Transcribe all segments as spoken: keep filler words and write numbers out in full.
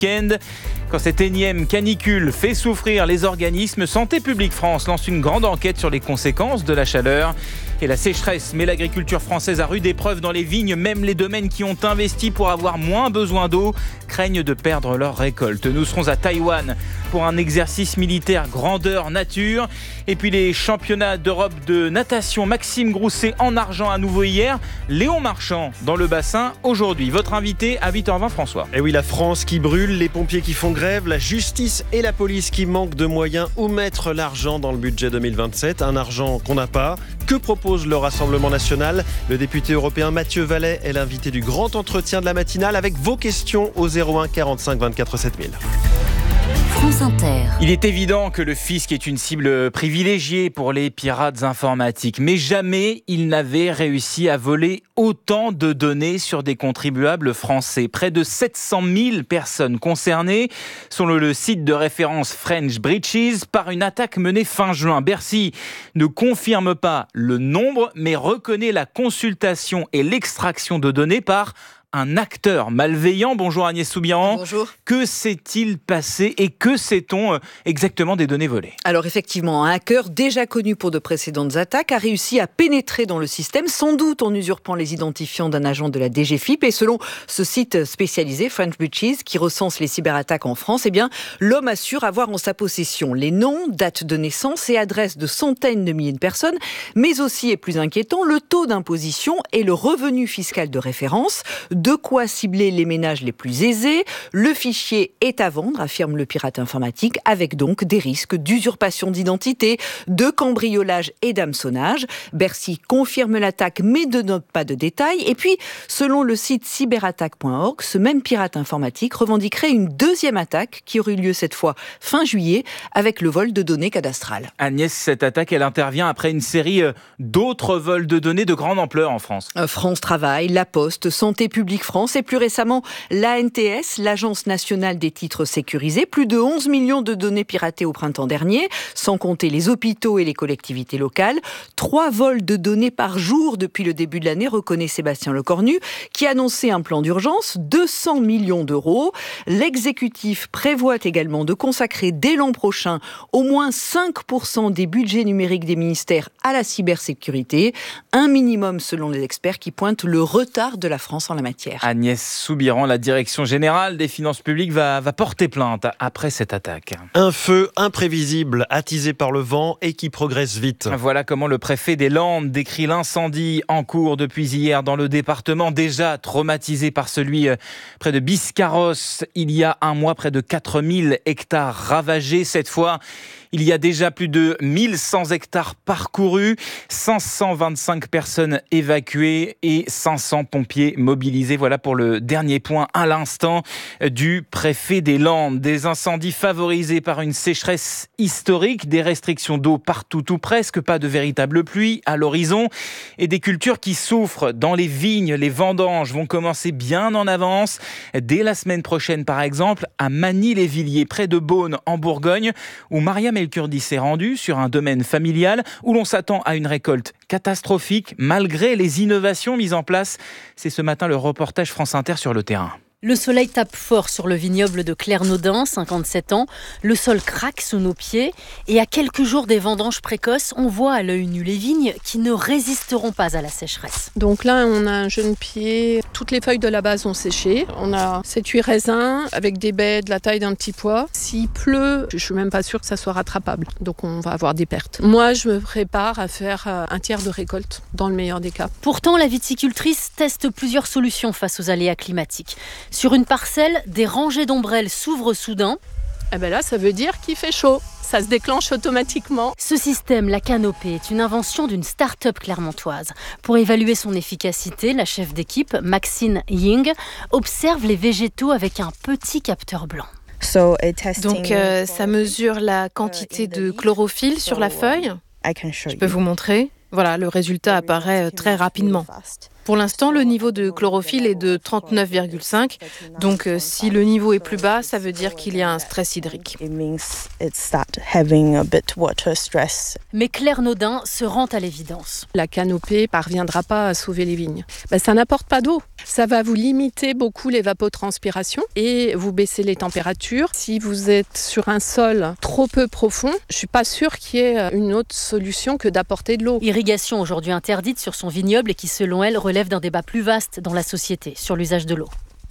week-end. Quand cette énième canicule fait souffrir les organismes, Santé publique France lance une grande enquête sur les conséquences de la chaleur. Et la sécheresse met l'agriculture française à rude épreuve dans les vignes. Même les domaines qui ont investi pour avoir moins besoin d'eau craignent de perdre leur récolte. Nous serons à Taïwan pour un exercice militaire grandeur nature. Et puis les championnats d'Europe de natation, Maxime Grousset en argent à nouveau hier. Léon Marchand dans le bassin aujourd'hui. Votre invité à huit heures vingt, François. Et oui, la France qui brûle, les pompiers qui font grève, la justice et la police qui manquent de moyens. Où mettre l'argent dans le budget deux mille vingt-sept? Un argent qu'on n'a pas. Que propose le Rassemblement national? Le député européen Mathieu Vallet est l'invité du grand entretien de la matinale avec vos questions au zéro un quarante-cinq vingt-quatre sept mille. France Inter. Il est évident que le fisc est une cible privilégiée pour les pirates informatiques, mais jamais il n'avait réussi à voler autant de données sur des contribuables français. Près de sept cent mille personnes concernées, selon le site de référence French Breaches, par une attaque menée fin juin. Bercy ne confirme pas le nombre, mais reconnaît la consultation et l'extraction de données par un acteur malveillant. Bonjour Agnès Soubiran. Bonjour. Que s'est-il passé et que sait-on exactement des données volées? Alors effectivement, un hacker déjà connu pour de précédentes attaques a réussi à pénétrer dans le système, sans doute en usurpant les identifiants d'un agent de la D G F I P. Et selon ce site spécialisé, French Breaches, qui recense les cyberattaques en France, eh bien, l'homme assure avoir en sa possession les noms, dates de naissance et adresses de centaines de milliers de personnes, mais aussi, et plus inquiétant, le taux d'imposition et le revenu fiscal de référence. De quoi cibler les ménages les plus aisés. Le fichier est à vendre, affirme le pirate informatique, avec donc des risques d'usurpation d'identité, de cambriolage et d'hameçonnage. Bercy confirme l'attaque, mais ne donne pas de détails. Et puis, selon le site cyberattaque point org, ce même pirate informatique revendiquerait une deuxième attaque qui aurait eu lieu cette fois fin juillet, avec le vol de données cadastrales. Agnès, cette attaque, elle intervient après une série d'autres vols de données de grande ampleur en France. France Travail, La Poste, Santé publique France et plus récemment l'A N T S, l'Agence nationale des titres sécurisés. Plus de onze millions de données piratées au printemps dernier, sans compter les hôpitaux et les collectivités locales. Trois vols de données par jour depuis le début de l'année, reconnaît Sébastien Lecornu, qui a annoncé un plan d'urgence, deux cents millions d'euros. L'exécutif prévoit également de consacrer dès l'an prochain au moins cinq pour cent des budgets numériques des ministères à la cybersécurité. Un minimum selon les experts qui pointent le retard de la France en la matière. Agnès Soubiran, la direction générale des finances publiques va, va porter plainte après cette attaque. Un feu imprévisible, attisé par le vent et qui progresse vite. Voilà comment le préfet des Landes décrit l'incendie en cours depuis hier dans le département, déjà traumatisé par celui près de Biscarrosse. Il y a un mois, près de quatre mille hectares ravagés. Cette fois, il y a déjà plus de mille cent hectares parcourus, cinq cent vingt-cinq personnes évacuées et cinq cents pompiers mobilisés. Voilà pour le dernier point à l'instant du préfet des Landes. Des incendies favorisés par une sécheresse historique, des restrictions d'eau partout ou presque, pas de véritable pluie à l'horizon et des cultures qui souffrent. Dans les vignes, les vendanges vont commencer bien en avance. Dès la semaine prochaine, par exemple, à Magny-les-Villiers, près de Beaune, en Bourgogne, où Mariam El-Kurdi s'est rendu sur un domaine familial où l'on s'attend à une récolte catastrophique malgré les innovations mises en place. C'est ce matin le reportage France Inter sur le terrain. Le soleil tape fort sur le vignoble de Claire-Naudin, cinquante-sept ans. Le sol craque sous nos pieds. Et à quelques jours des vendanges précoces, on voit à l'œil nu les vignes qui ne résisteront pas à la sécheresse. Donc là, on a un jeune pied. Toutes les feuilles de la base ont séché. On a sept huit raisins avec des baies de la taille d'un petit pois. S'il pleut, je ne suis même pas sûre que ça soit rattrapable. Donc on va avoir des pertes. Moi, je me prépare à faire un tiers de récolte, dans le meilleur des cas. Pourtant, la viticultrice teste plusieurs solutions face aux aléas climatiques. Sur une parcelle, des rangées d'ombrelles s'ouvrent soudain. Eh ben là, ça veut dire qu'il fait chaud. Ça se déclenche automatiquement. Ce système, la canopée, est une invention d'une start-up clermontoise. Pour évaluer son efficacité, la chef d'équipe, Maxine Ying, observe les végétaux avec un petit capteur blanc. Donc, euh, ça mesure la quantité de chlorophylle sur la feuille. Je peux vous montrer. Voilà, le résultat apparaît très rapidement. Pour l'instant, le niveau de chlorophylle est de trente-neuf virgule cinq. Donc, euh, si le niveau est plus bas, ça veut dire qu'il y a un stress hydrique. Mais Claire Naudin se rend à l'évidence. La canopée ne parviendra pas à sauver les vignes. Ben, ça n'apporte pas d'eau. Ça va vous limiter beaucoup l'évapotranspiration et vous baisser les températures. Si vous êtes sur un sol trop peu profond, je ne suis pas sûre qu'il y ait une autre solution que d'apporter de l'eau. Irrigation aujourd'hui interdite sur son vignoble et qui, selon elle, relève d'un débat plus vaste dans la société sur l'usage de l'eau.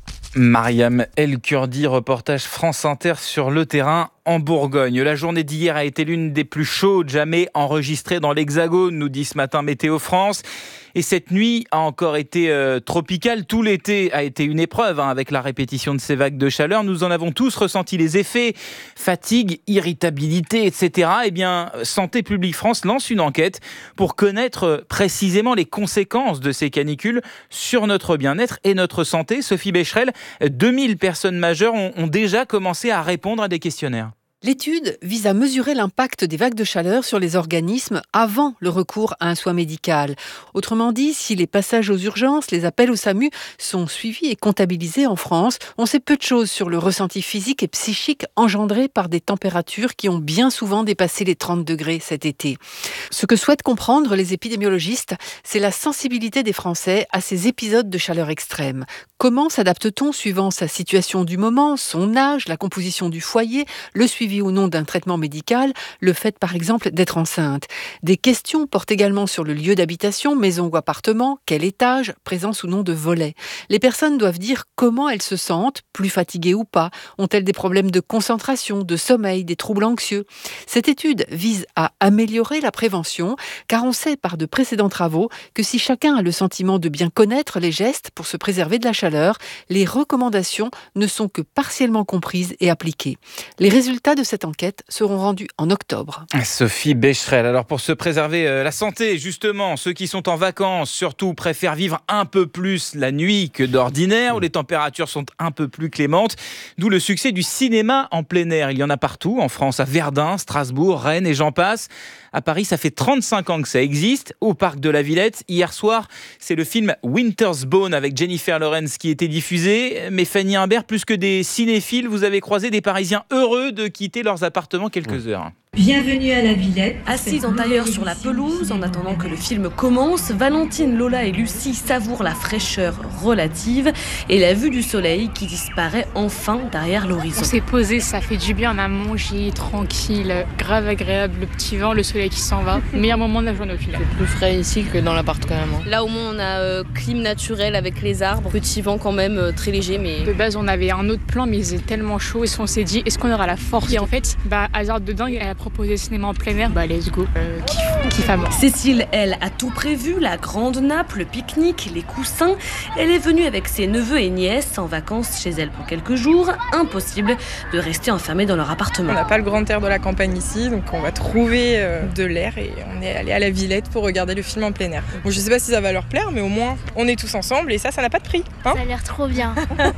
Mariam El Kurdi, reportage France Inter sur le terrain en Bourgogne. La journée d'hier a été l'une des plus chaudes jamais enregistrées dans l'Hexagone, nous dit ce matin Météo France. Et cette nuit a encore été euh, tropicale. Tout l'été a été une épreuve hein, avec la répétition de ces vagues de chaleur. Nous en avons tous ressenti les effets, fatigue, irritabilité, et cetera. Eh bien, Santé publique France lance une enquête pour connaître précisément les conséquences de ces canicules sur notre bien-être et notre santé. Sophie Becherel, deux mille personnes majeures ont, ont déjà commencé à répondre à des questionnaires. L'étude vise à mesurer l'impact des vagues de chaleur sur les organismes avant le recours à un soin médical. Autrement dit, si les passages aux urgences, les appels au SAMU sont suivis et comptabilisés en France, on sait peu de choses sur le ressenti physique et psychique engendré par des températures qui ont bien souvent dépassé les trente degrés cet été. Ce que souhaitent comprendre les épidémiologistes, c'est la sensibilité des Français à ces épisodes de chaleur extrême. Comment s'adapte-t-on suivant sa situation du moment, son âge, la composition du foyer, le suivi ou non d'un traitement médical, le fait par exemple d'être enceinte. Des questions portent également sur le lieu d'habitation, maison ou appartement, quel étage, présence ou non de volets. Les personnes doivent dire comment elles se sentent, plus fatiguées ou pas, ont-elles des problèmes de concentration, de sommeil, des troubles anxieux. Cette étude vise à améliorer la prévention, car on sait par de précédents travaux que si chacun a le sentiment de bien connaître les gestes pour se préserver de la chaleur, les recommandations ne sont que partiellement comprises et appliquées. Les résultats de cette enquête seront rendus en octobre. Sophie Becherel, alors pour se préserver euh, la santé, justement, ceux qui sont en vacances, surtout, préfèrent vivre un peu plus la nuit que d'ordinaire, où les températures sont un peu plus clémentes, d'où le succès du cinéma en plein air. Il y en a partout, en France, à Verdun, Strasbourg, Rennes et j'en passe. À Paris, ça fait trente-cinq ans que ça existe, au Parc de la Villette. Hier soir, c'est le film Winter's Bone avec Jennifer Lawrence qui était diffusé. Mais Fanny Imbert, plus que des cinéphiles, vous avez croisé des Parisiens heureux de quitter leurs appartements quelques heures. Bienvenue à la Villette. Assise en tailleur sur la pelouse, en attendant que le film commence, Valentine, Lola et Lucie savourent la fraîcheur relative et la vue du soleil qui disparaît enfin derrière l'horizon. On s'est posé, ça fait du bien, on a mangé, tranquille, grave agréable, le petit vent, le soleil qui s'en va. Meilleur moment de la journée au final. C'est plus frais ici que dans l'appart quand même. Là au moins on a euh, clim naturel avec les arbres, petit vent quand même euh, très léger. Mais de base on avait un autre plan mais il faisait tellement chaud et on s'est dit est-ce qu'on aura la force. Et en fait, bah, hasard de dingue, elle a proposé le cinéma en plein air, bah let's go, euh, kiff, kiff à mort. Cécile, elle, a tout prévu, la grande nappe, le pique-nique, les coussins. Elle est venue avec ses neveux et nièces en vacances chez elle pour quelques jours. Impossible de rester enfermée dans leur appartement. On n'a pas le grand air de la campagne ici, donc on va trouver euh, de l'air et on est allé à la Villette pour regarder le film en plein air. Bon, je sais pas si ça va leur plaire, mais au moins on est tous ensemble et ça, ça n'a pas de prix. Hein, ça a l'air trop bien.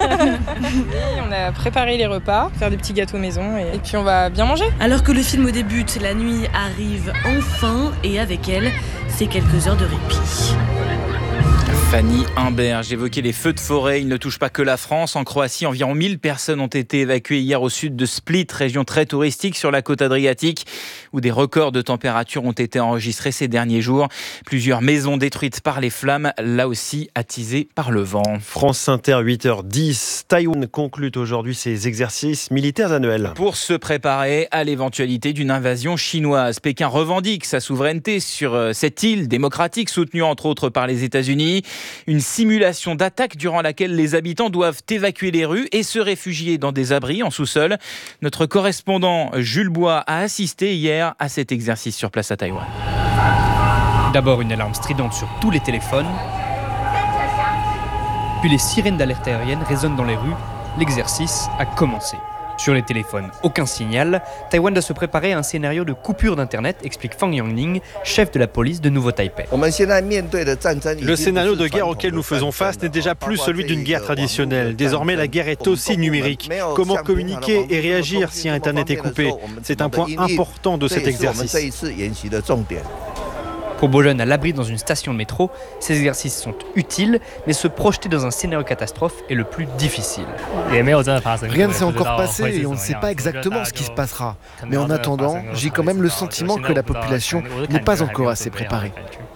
Et on a préparé les repas, faire des petits gâteaux maison et, et puis on va bien manger. Alors que le film débute, la nuit arrive enfin et avec elle, c'est quelques heures de répit. Fanny Imbert, j'évoquais les feux de forêt, ils ne touchent pas que la France. En Croatie, environ mille personnes ont été évacuées hier au sud de Split, région très touristique sur la côte adriatique, où des records de température ont été enregistrés ces derniers jours. Plusieurs maisons détruites par les flammes, là aussi attisées par le vent. France Inter, huit heures dix. Taïwan conclut aujourd'hui ses exercices militaires annuels. Pour se préparer à l'éventualité d'une invasion chinoise, Pékin revendique sa souveraineté sur cette île démocratique, soutenue entre autres par les États-Unis. Une simulation d'attaque durant laquelle les habitants doivent évacuer les rues et se réfugier dans des abris en sous-sol. Notre correspondant Jules Bois a assisté hier à cet exercice sur place à Taïwan. D'abord une alarme stridente sur tous les téléphones, puis les sirènes d'alerte aérienne résonnent dans les rues. L'exercice a commencé. Sur les téléphones, aucun signal. Taïwan doit se préparer à un scénario de coupure d'internet, explique Fang Yongning, chef de la police de Nouveau-Taipei. Le scénario de guerre auquel nous faisons face n'est déjà plus celui d'une guerre traditionnelle. Désormais, la guerre est aussi numérique. Comment communiquer et réagir si Internet est coupé ? C'est un point important de cet exercice. Pour Bojan, à l'abri dans une station de métro, ces exercices sont utiles, mais se projeter dans un scénario catastrophe est le plus difficile. Rien ne s'est encore passé et on ne sait pas exactement ce qui se passera. Mais en attendant, j'ai quand même le sentiment que la population n'est pas encore assez préparée.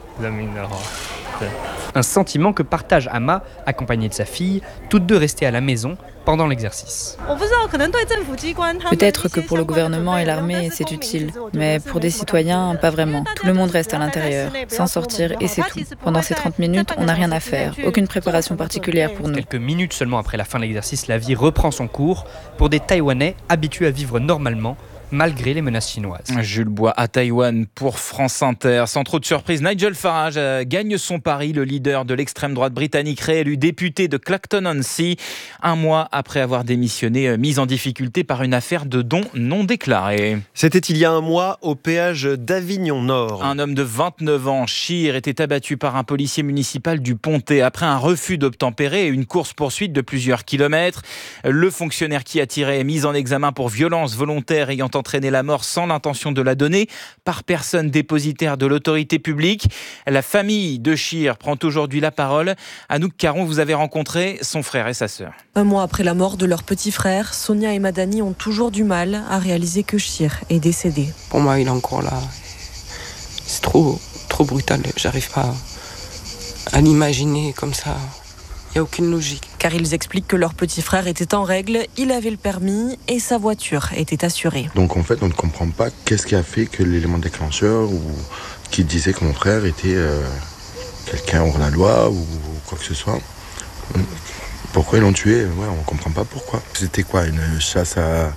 Un sentiment que partage Ama, accompagnée de sa fille, toutes deux restées à la maison pendant l'exercice. Peut-être que pour le gouvernement et l'armée, c'est utile, mais pour des citoyens, pas vraiment. Tout le monde reste à l'intérieur, sans sortir et c'est tout. Pendant ces trente minutes, on n'a rien à faire, aucune préparation particulière pour nous. Quelques minutes seulement après la fin de l'exercice, la vie reprend son cours pour des Taïwanais habitués à vivre normalement, malgré les menaces chinoises. Jules Bois à Taïwan pour France Inter. Sans trop de surprise, Nigel Farage gagne son pari. Le leader de l'extrême droite britannique réélu député de Clacton-on-Sea, un mois après avoir démissionné, mis en difficulté par une affaire de dons non déclarés. C'était il y a un mois au péage d'Avignon Nord. Un homme de vingt-neuf ans, Chir, était abattu par un policier municipal du Pontet après un refus d'obtempérer et une course-poursuite de plusieurs kilomètres. Le fonctionnaire qui a tiré est mis en examen pour violence volontaire ayant entraîné la mort sans l'intention de la donner par personne dépositaire de l'autorité publique. La famille de Chir prend aujourd'hui la parole. Anouk Caron, vous avez rencontré son frère et sa sœur. Un mois après la mort de leur petit frère, Sonia et Madani ont toujours du mal à réaliser que Chir est décédé. Pour moi, il est encore là. C'est trop, trop brutal. J'arrive pas à l'imaginer comme ça. Il n'y a aucune logique. Car ils expliquent que leur petit frère était en règle, il avait le permis et sa voiture était assurée. Donc en fait, on ne comprend pas qu'est-ce qui a fait que l'élément déclencheur ou qui disait que mon frère était euh, quelqu'un hors la loi ou quoi que ce soit. Pourquoi ils l'ont tué? Ouais, on ne comprend pas pourquoi. C'était quoi, une chasse à...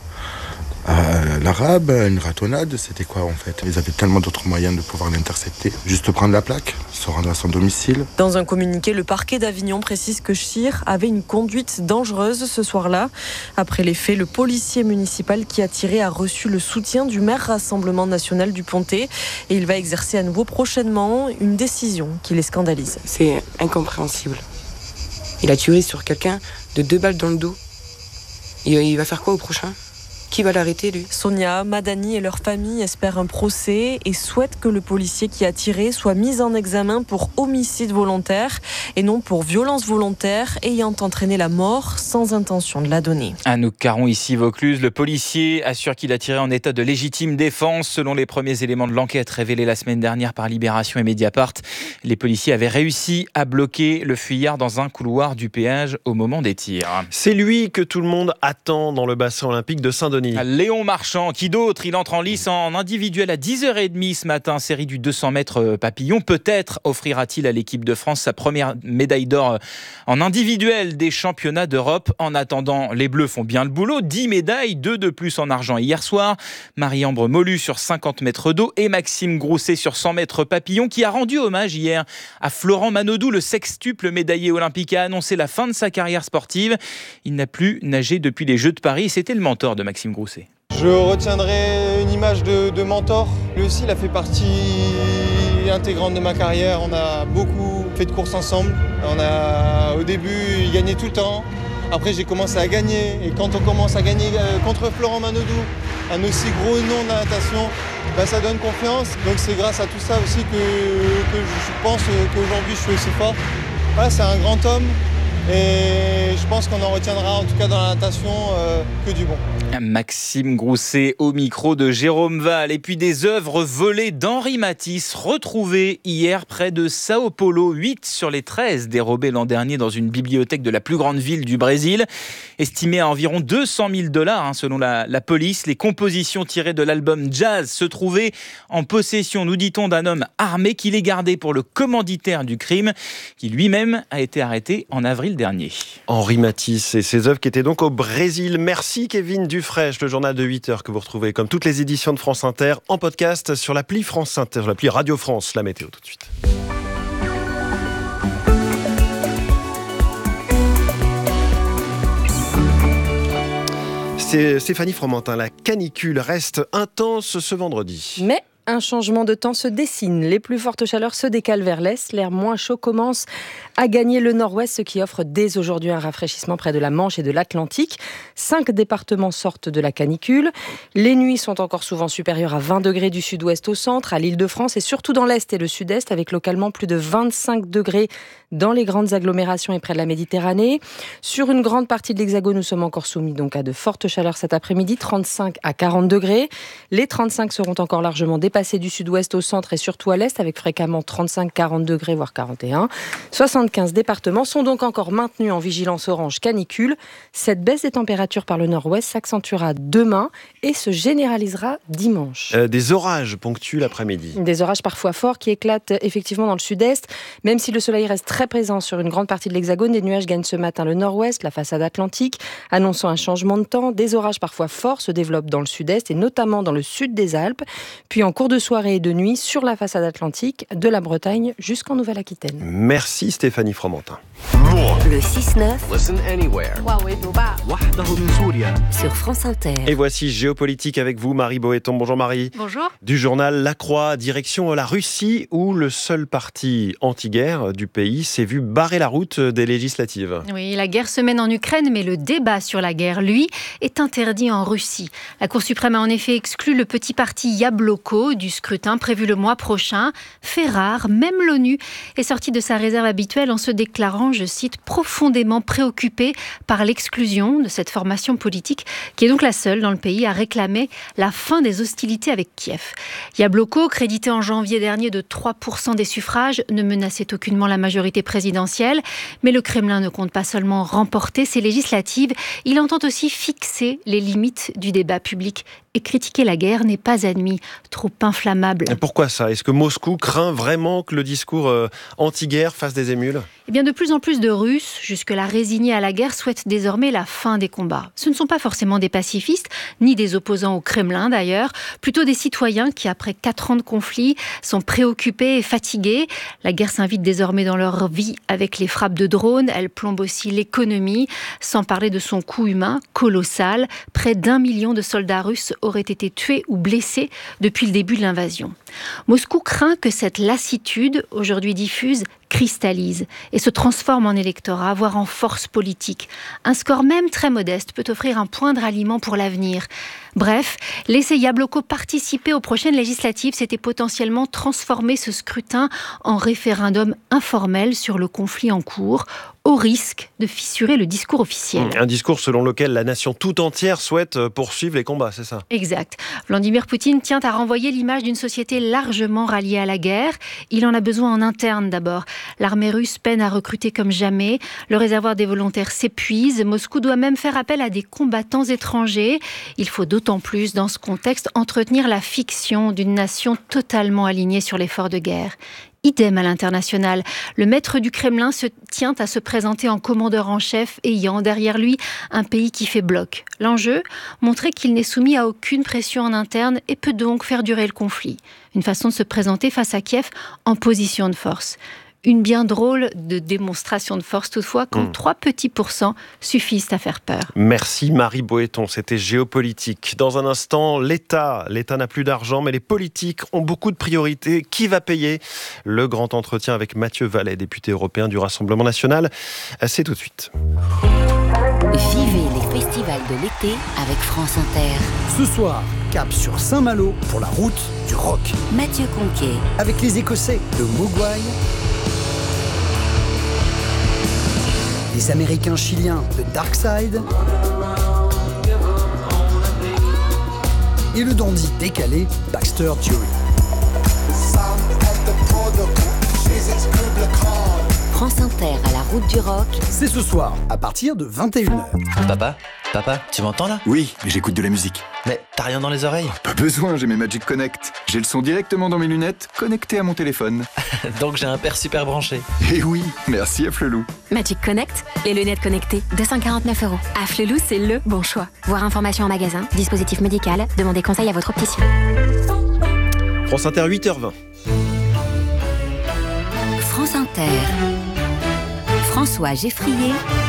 à l'arabe, une ratonnade, c'était quoi en fait? Ils avaient tellement d'autres moyens de pouvoir l'intercepter. Juste prendre la plaque, se rendre à son domicile. Dans un communiqué, le parquet d'Avignon précise que Chir avait une conduite dangereuse ce soir-là. Après les faits, le policier municipal qui a tiré a reçu le soutien du maire Rassemblement National du Pontet et il va exercer à nouveau prochainement une décision qui les scandalise. C'est incompréhensible. Il a tiré sur quelqu'un de deux balles dans le dos. Et il va faire quoi au prochain? Qui va l'arrêter, lui? Sonia, Madani et leur famille espèrent un procès et souhaitent que le policier qui a tiré soit mis en examen pour homicide volontaire et non pour violence volontaire ayant entraîné la mort sans intention de la donner. Anouk Caron, ici Vaucluse. Le policier assure qu'il a tiré en état de légitime défense. Selon les premiers éléments de l'enquête révélés la semaine dernière par Libération et Mediapart, les policiers avaient réussi à bloquer le fuyard dans un couloir du péage au moment des tirs. C'est lui que tout le monde attend dans le bassin olympique de Saint-Denis. Léon Marchand, qui d'autre? Il entre en lice en individuel à dix heures trente ce matin, série du deux cents mètres papillon. Peut-être offrira-t-il à l'équipe de France sa première médaille d'or en individuel des championnats d'Europe. En attendant, les Bleus font bien le boulot. dix médailles, deux de plus en argent hier soir. Marie-Ambre Molu sur cinquante mètres d'eau et Maxime Grousset sur cent mètres papillon, qui a rendu hommage hier à Florent Manodou. Le sextuple médaillé olympique a annoncé la fin de sa carrière sportive. Il n'a plus nagé depuis les Jeux de Paris. C'était le mentor de Maxime Grousset. Je retiendrai une image de, de mentor. Lui aussi, il a fait partie intégrante de ma carrière. On a beaucoup fait de courses ensemble. On a, au début, il gagnait tout le temps. Après, j'ai commencé à gagner. Et quand on commence à gagner contre Florent Manodou, un aussi gros nom de la natation, bah, ça donne confiance. Donc c'est grâce à tout ça aussi que, que je pense qu'aujourd'hui, je suis aussi fort. Voilà, c'est un grand homme. Et je pense qu'on en retiendra, en tout cas dans la natation, euh, que du bon. Maxime Grousset au micro de Jérôme Val. Et puis des œuvres volées d'Henri Matisse retrouvées hier près de Sao Paulo. huit sur les treize dérobées l'an dernier dans une bibliothèque de la plus grande ville du Brésil. Estimées à environ deux cent mille dollars hein, selon la, la police. Les compositions tirées de l'album Jazz se trouvaient en possession, nous dit-on, d'un homme armé qui les gardait pour le commanditaire du crime, qui lui-même a été arrêté en avril dernier. Henri Matisse et ses œuvres qui étaient donc au Brésil. Merci Kevin Dufraîche, le journal de huit heures que vous retrouvez comme toutes les éditions de France Inter en podcast sur l'appli France Inter, sur l'appli Radio France. La météo tout de suite. C'est Stéphanie Fromentin, la canicule reste intense ce vendredi. Mais un changement de temps se dessine. Les plus fortes chaleurs se décalent vers l'est. L'air moins chaud commence à gagner le nord-ouest, ce qui offre dès aujourd'hui un rafraîchissement près de la Manche et de l'Atlantique. Cinq départements sortent de la canicule. Les nuits sont encore souvent supérieures à vingt degrés du sud-ouest au centre, à l'Île-de-France et surtout dans l'est et le sud-est, avec localement plus de vingt-cinq degrés dans les grandes agglomérations et près de la Méditerranée. Sur une grande partie de l'Hexagone, nous sommes encore soumis donc à de fortes chaleurs cet après-midi, trente-cinq à quarante degrés. Les trente-cinq seront encore largement dépassés du sud-ouest au centre et surtout à l'est, avec fréquemment trente-cinq à quarante degrés, voire quarante et un. soixante-quinze départements sont donc encore maintenus en vigilance orange canicule. Cette baisse des températures par le nord-ouest s'accentuera demain et se généralisera dimanche. Euh, des orages ponctuent l'après-midi. Des orages parfois forts qui éclatent effectivement dans le sud-est. Même si le soleil reste très présent sur une grande partie de l'Hexagone, des nuages gagnent ce matin le nord-ouest, la façade atlantique, annonçant un changement de temps. Des orages parfois forts se développent dans le sud-est et notamment dans le sud des Alpes. Puis en cours de soirée et de nuit sur la façade atlantique, de la Bretagne jusqu'en Nouvelle-Aquitaine. Merci Stéphanie Fromentin. Le six neuf. Listen anywhere. Sur France Inter. Et voici Géopolitique avec vous, Marie Boëton. Bonjour Marie. Bonjour. Du journal La Croix, direction la Russie, où le seul parti anti-guerre du pays s'est vu barrer la route des législatives. Oui, la guerre se mène en Ukraine, mais le débat sur la guerre, lui, est interdit en Russie. La Cour suprême a en effet exclu le petit parti Yabloko du scrutin prévu le mois prochain. Fait rare, même l'ONU est sortie de sa réserve habituelle en se déclarant, je cite, profondément préoccupée par l'exclusion de cette formation politique, qui est donc la seule dans le pays à réclamer la fin des hostilités avec Kiev. Yabloko, crédité en janvier dernier de trois pour cent des suffrages, ne menaçait aucunement la majorité présidentielle, mais le Kremlin ne compte pas seulement remporter ces législatives, il entend aussi fixer les limites du débat public. Et critiquer la guerre n'est pas admis, trop inflammable. Et pourquoi ça ? Est-ce que Moscou craint vraiment que le discours euh, anti-guerre fasse des émules ? Eh bien, de plus en plus de Russes, jusque-là résignés à la guerre, souhaitent désormais la fin des combats. Ce ne sont pas forcément des pacifistes, ni des opposants au Kremlin d'ailleurs, plutôt des citoyens qui, après quatre ans de conflit, sont préoccupés et fatigués. La guerre s'invite désormais dans leur vie avec les frappes de drones, elle plombe aussi l'économie, sans parler de son coût humain colossal. Près d'un million de soldats russes auraient été tués ou blessés depuis le début de l'invasion. Moscou craint que cette lassitude, aujourd'hui diffuse, cristallise et se transforme en électorat, voire en force politique. Un score même très modeste peut offrir un point de ralliement pour l'avenir. Bref, laisser Yabloko participer aux prochaines législatives, c'était potentiellement transformer ce scrutin en référendum informel sur le conflit en cours, au risque de fissurer le discours officiel. Un discours selon lequel la nation tout entière souhaite poursuivre les combats, c'est ça ? Exact. Vladimir Poutine tient à renvoyer l'image d'une société largement ralliée à la guerre. Il en a besoin en interne d'abord. L'armée russe peine à recruter comme jamais. Le réservoir des volontaires s'épuise. Moscou doit même faire appel à des combattants étrangers. Il faut d'autant plus, dans ce contexte, entretenir la fiction d'une nation totalement alignée sur l'effort de guerre. Idem à l'international. Le maître du Kremlin se tient à se présenter en commandeur en chef, ayant derrière lui un pays qui fait bloc. L'enjeu, montrer qu'il n'est soumis à aucune pression en interne et peut donc faire durer le conflit. Une façon de se présenter face à Kiev en position de force. Une bien drôle de démonstration de force toutefois, quand mmh. trois petits pourcents suffisent à faire peur. Merci Marie Boëton, c'était Géopolitique. Dans un instant, l'État. L'État n'a plus d'argent, mais les politiques ont beaucoup de priorités. Qui va payer ? Le grand entretien avec Mathieu Vallet, député européen du Rassemblement National. C'est tout de suite. Vivez les festivals de l'été avec France Inter. Ce soir, cap sur Saint-Malo pour la route du rock. Mathieu Conquet. Avec les Écossais de Mogwai, les Américains chiliens de Darkside et le dandy décalé Baxter Dury. France Inter à la route du rock. C'est ce soir, à partir de vingt et une heures. Papa, papa, tu m'entends là ? Oui, mais j'écoute de la musique. Mais t'as rien dans les oreilles ? Pas besoin, j'ai mes Magic Connect. J'ai le son directement dans mes lunettes, connecté à mon téléphone. Donc j'ai un père super branché. Eh oui, merci à Flelou. Magic Connect, les lunettes connectées, deux cent quarante-neuf euros. À Flelou, c'est le bon choix. Voir information en magasin, dispositif médical, demandez conseil à votre opticien. France Inter, huit heures vingt. France Inter. François Geffrier,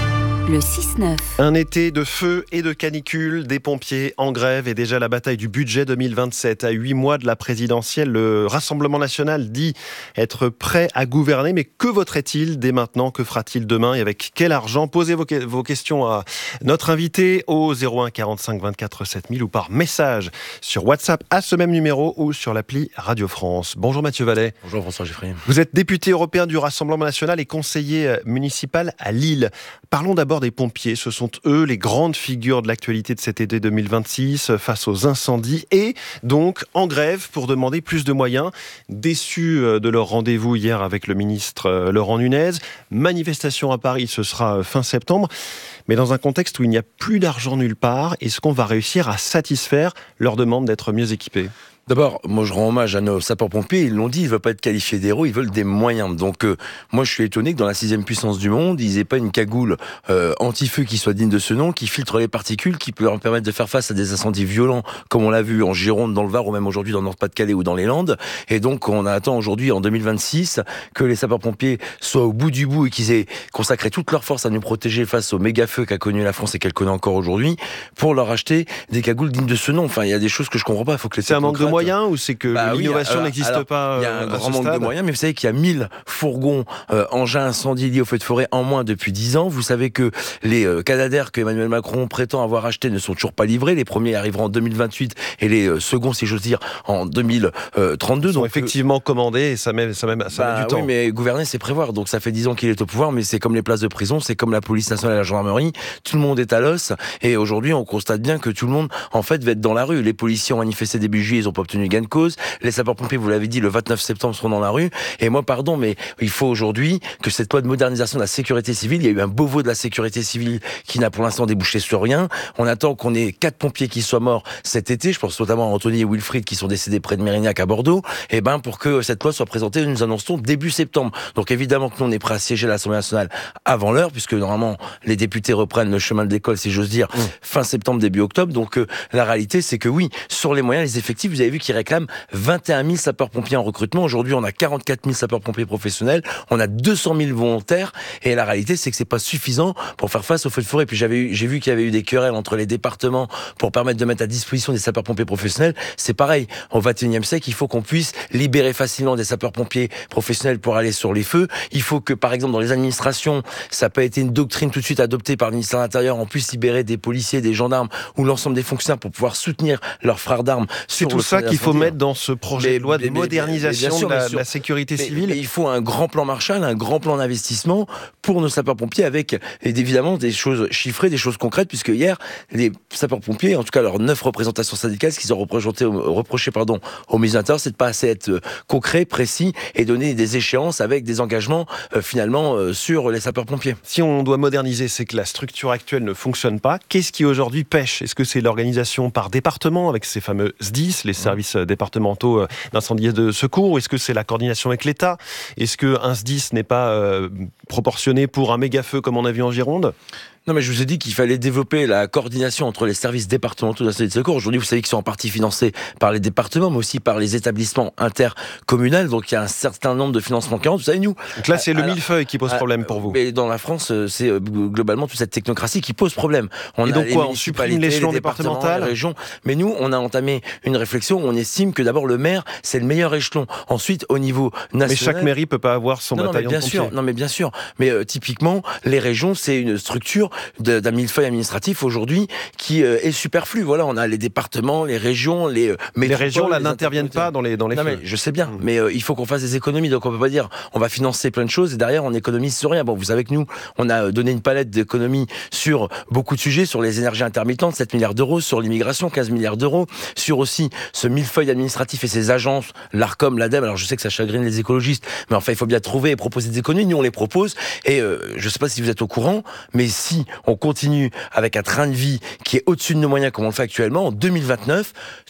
Le six neuf. Un été de feu et de canicule, des pompiers en grève et déjà la bataille du budget deux mille vingt-sept. À huit mois de la présidentielle, le Rassemblement national dit être prêt à gouverner. Mais que voterait-il dès maintenant? Que fera-t-il demain et avec quel argent? Posez vos, vos questions à notre invité au zéro un quarante-cinq vingt-quatre sept mille ou par message sur WhatsApp à ce même numéro ou sur l'appli Radio France. Bonjour Mathieu Vallet. Bonjour François Geffrier. Vous êtes député européen du Rassemblement national et conseiller municipal à Lille. Parlons d'abord des pompiers. Ce sont eux les grandes figures de l'actualité de cet été deux mille vingt-six face aux incendies et donc en grève pour demander plus de moyens. Déçus de leur rendez-vous hier avec le ministre Laurent Nunez. Manifestation à Paris, ce sera fin septembre. Mais dans un contexte où il n'y a plus d'argent nulle part, est-ce qu'on va réussir à satisfaire leur demande d'être mieux équipés ? D'abord, moi je rends hommage à nos sapeurs-pompiers, ils l'ont dit, ils ne veulent pas être qualifiés d'héros, ils veulent des moyens. Donc euh, moi je suis étonné que dans la sixième puissance du monde, ils n'aient pas une cagoule euh, anti-feu qui soit digne de ce nom, qui filtre les particules, qui peut leur permettre de faire face à des incendies violents, comme on l'a vu en Gironde, dans le Var, ou même aujourd'hui dans le Nord-Pas-de-Calais ou dans les Landes. Et donc on attend aujourd'hui, en deux mille vingt-six, que les sapeurs-pompiers soient au bout du bout et qu'ils aient consacré toute leur force à nous protéger face au méga-feu qu'a connu la France et qu'elle connaît encore aujourd'hui, pour leur acheter des cagoules dignes de ce nom. Enfin, il y a des choses que je comprends pas. Faut que les C'est un manque de moyens ou c'est que bah l'innovation oui, n'existe alors, pas? Il y a un à grand ce manque stade. de moyens, mais vous savez qu'il y a mille fourgons euh, engins incendies liés au feu de forêt en moins depuis dix ans. Vous savez que les euh, Canadair que Emmanuel Macron prétend avoir achetés ne sont toujours pas livrés. Les premiers arriveront en deux mille vingt-huit et les euh, seconds, si j'ose dire, en deux mille trente-deux. Ils sont donc, effectivement euh, commandés et ça met, ça met, ça bah, met du temps. Oui, mais gouverner, c'est prévoir. Donc ça fait dix ans qu'il est au pouvoir, mais c'est comme les places de prison, c'est comme la police nationale et la gendarmerie. Tout le monde est à l'os. Et aujourd'hui, on constate bien que tout le monde, en fait, va être dans la rue. Les policiers ont manifesté début juillet, ils n'ont pas obtenu gain de cause. Les sapeurs-pompiers, vous l'avez dit, le vingt-neuf septembre seront dans la rue. Et moi, pardon, mais il faut aujourd'hui que cette loi de modernisation de la sécurité civile, il y a eu un Beauvau de la sécurité civile qui n'a pour l'instant débouché sur rien. On attend qu'on ait quatre pompiers qui soient morts cet été. Je pense notamment à Anthony et Wilfried qui sont décédés près de Mérignac à Bordeaux. Et ben, pour que cette loi soit présentée, nous annonçons début septembre. Donc évidemment que nous, on est prêt à siéger à l'Assemblée nationale avant l'heure, puisque normalement, les députés reprennent le chemin de l'école, si j'ose dire, mmh. fin septembre, début octobre. Donc euh, la réalité, c'est que oui, sur les moyens, les effectifs, vous avez vu qu'ils réclament vingt et un mille sapeurs-pompiers en recrutement. Aujourd'hui, on a quarante-quatre mille sapeurs-pompiers professionnels. On a deux cent mille volontaires. Et la réalité, c'est que c'est pas suffisant pour faire face aux feux de forêt. Puis j'avais eu, j'ai vu qu'il y avait eu des querelles entre les départements pour permettre de mettre à disposition des sapeurs-pompiers professionnels. C'est pareil. Au vingt et unième siècle, il faut qu'on puisse libérer facilement des sapeurs-pompiers professionnels pour aller sur les feux. Il faut que, par exemple, dans les administrations, ça n'a pas été une doctrine tout de suite adoptée par le ministère de l'Intérieur, on puisse libérer des policiers, des gendarmes ou l'ensemble des fonctionnaires pour pouvoir soutenir leurs frères d'armes. C'est tout ça qu'il faut mettre dans ce projet mais, de loi de mais, modernisation mais, sûr, de, la, sûr. de la sécurité mais, civile. Mais il faut un grand plan Marshall, un grand plan d'investissement pour nos sapeurs-pompiers avec évidemment des choses chiffrées, des choses concrètes, puisque hier, les sapeurs-pompiers, en tout cas leurs neuf représentations syndicales, ce qu'ils ont reproché, reproché pardon, au ministre de l'Intérieur, c'est de pas assez être concret, précis et donner des échéances avec des engagements euh, finalement euh, sur les sapeurs-pompiers. Si on doit moderniser, c'est que la structure actuelle ne fonctionne pas. Qu'est-ce qui aujourd'hui pêche? Est-ce que c'est l'organisation par département avec ces fameux S D I S, les services départementaux d'incendie et de secours? Ou est-ce que c'est la coordination avec l'État? Est-ce qu'un S D I S n'est pas euh, proportionné pour un méga-feu comme on a vu en Gironde? Non, mais je vous ai dit qu'il fallait développer la coordination entre les services départementaux d'incendie et de secours. Aujourd'hui, vous savez qu'ils sont en partie financés par les départements, mais aussi par les établissements intercommunaux. Donc, il y a un certain nombre de financements qui rentrent. Vous savez, nous... Donc là, c'est alors, le millefeuille qui pose problème pour vous. Mais dans la France, c'est globalement toute cette technocratie qui pose problème. On et a donc quoi, on supprime l'échelon départemental, les régions. Mais nous, on a entamé une réflexion où on estime que d'abord, le maire, c'est le meilleur échelon. Ensuite, au niveau national... Mais chaque mairie peut pas avoir son non, bataillon non, mais bien de pompiers. sûr, non, mais bien sûr. Mais euh, typiquement, les régions, c'est une structure d'un millefeuille administratif aujourd'hui qui euh, est superflu. Voilà, on a les départements, les régions, les euh, les régions là n'interviennent pas dans les dans les non, feux. Mais je sais bien, mmh. mais euh, il faut qu'on fasse des économies. Donc on peut pas dire on va financer plein de choses et derrière on économise sur rien. Bon, vous savez que nous, on a donné une palette d'économies sur beaucoup de sujets, sur les énergies intermittentes, sept milliards d'euros, sur l'immigration, quinze milliards d'euros, sur aussi ce millefeuille administratif et ses agences, l'Arcom, l'Ademe. Alors je sais que ça chagrine les écologistes, mais enfin il faut bien trouver et proposer des économies. Nous on les propose et euh, je sais pas si vous êtes au courant, mais si on continue avec un train de vie qui est au-dessus de nos moyens comme on le fait actuellement, en deux mille vingt-neuf,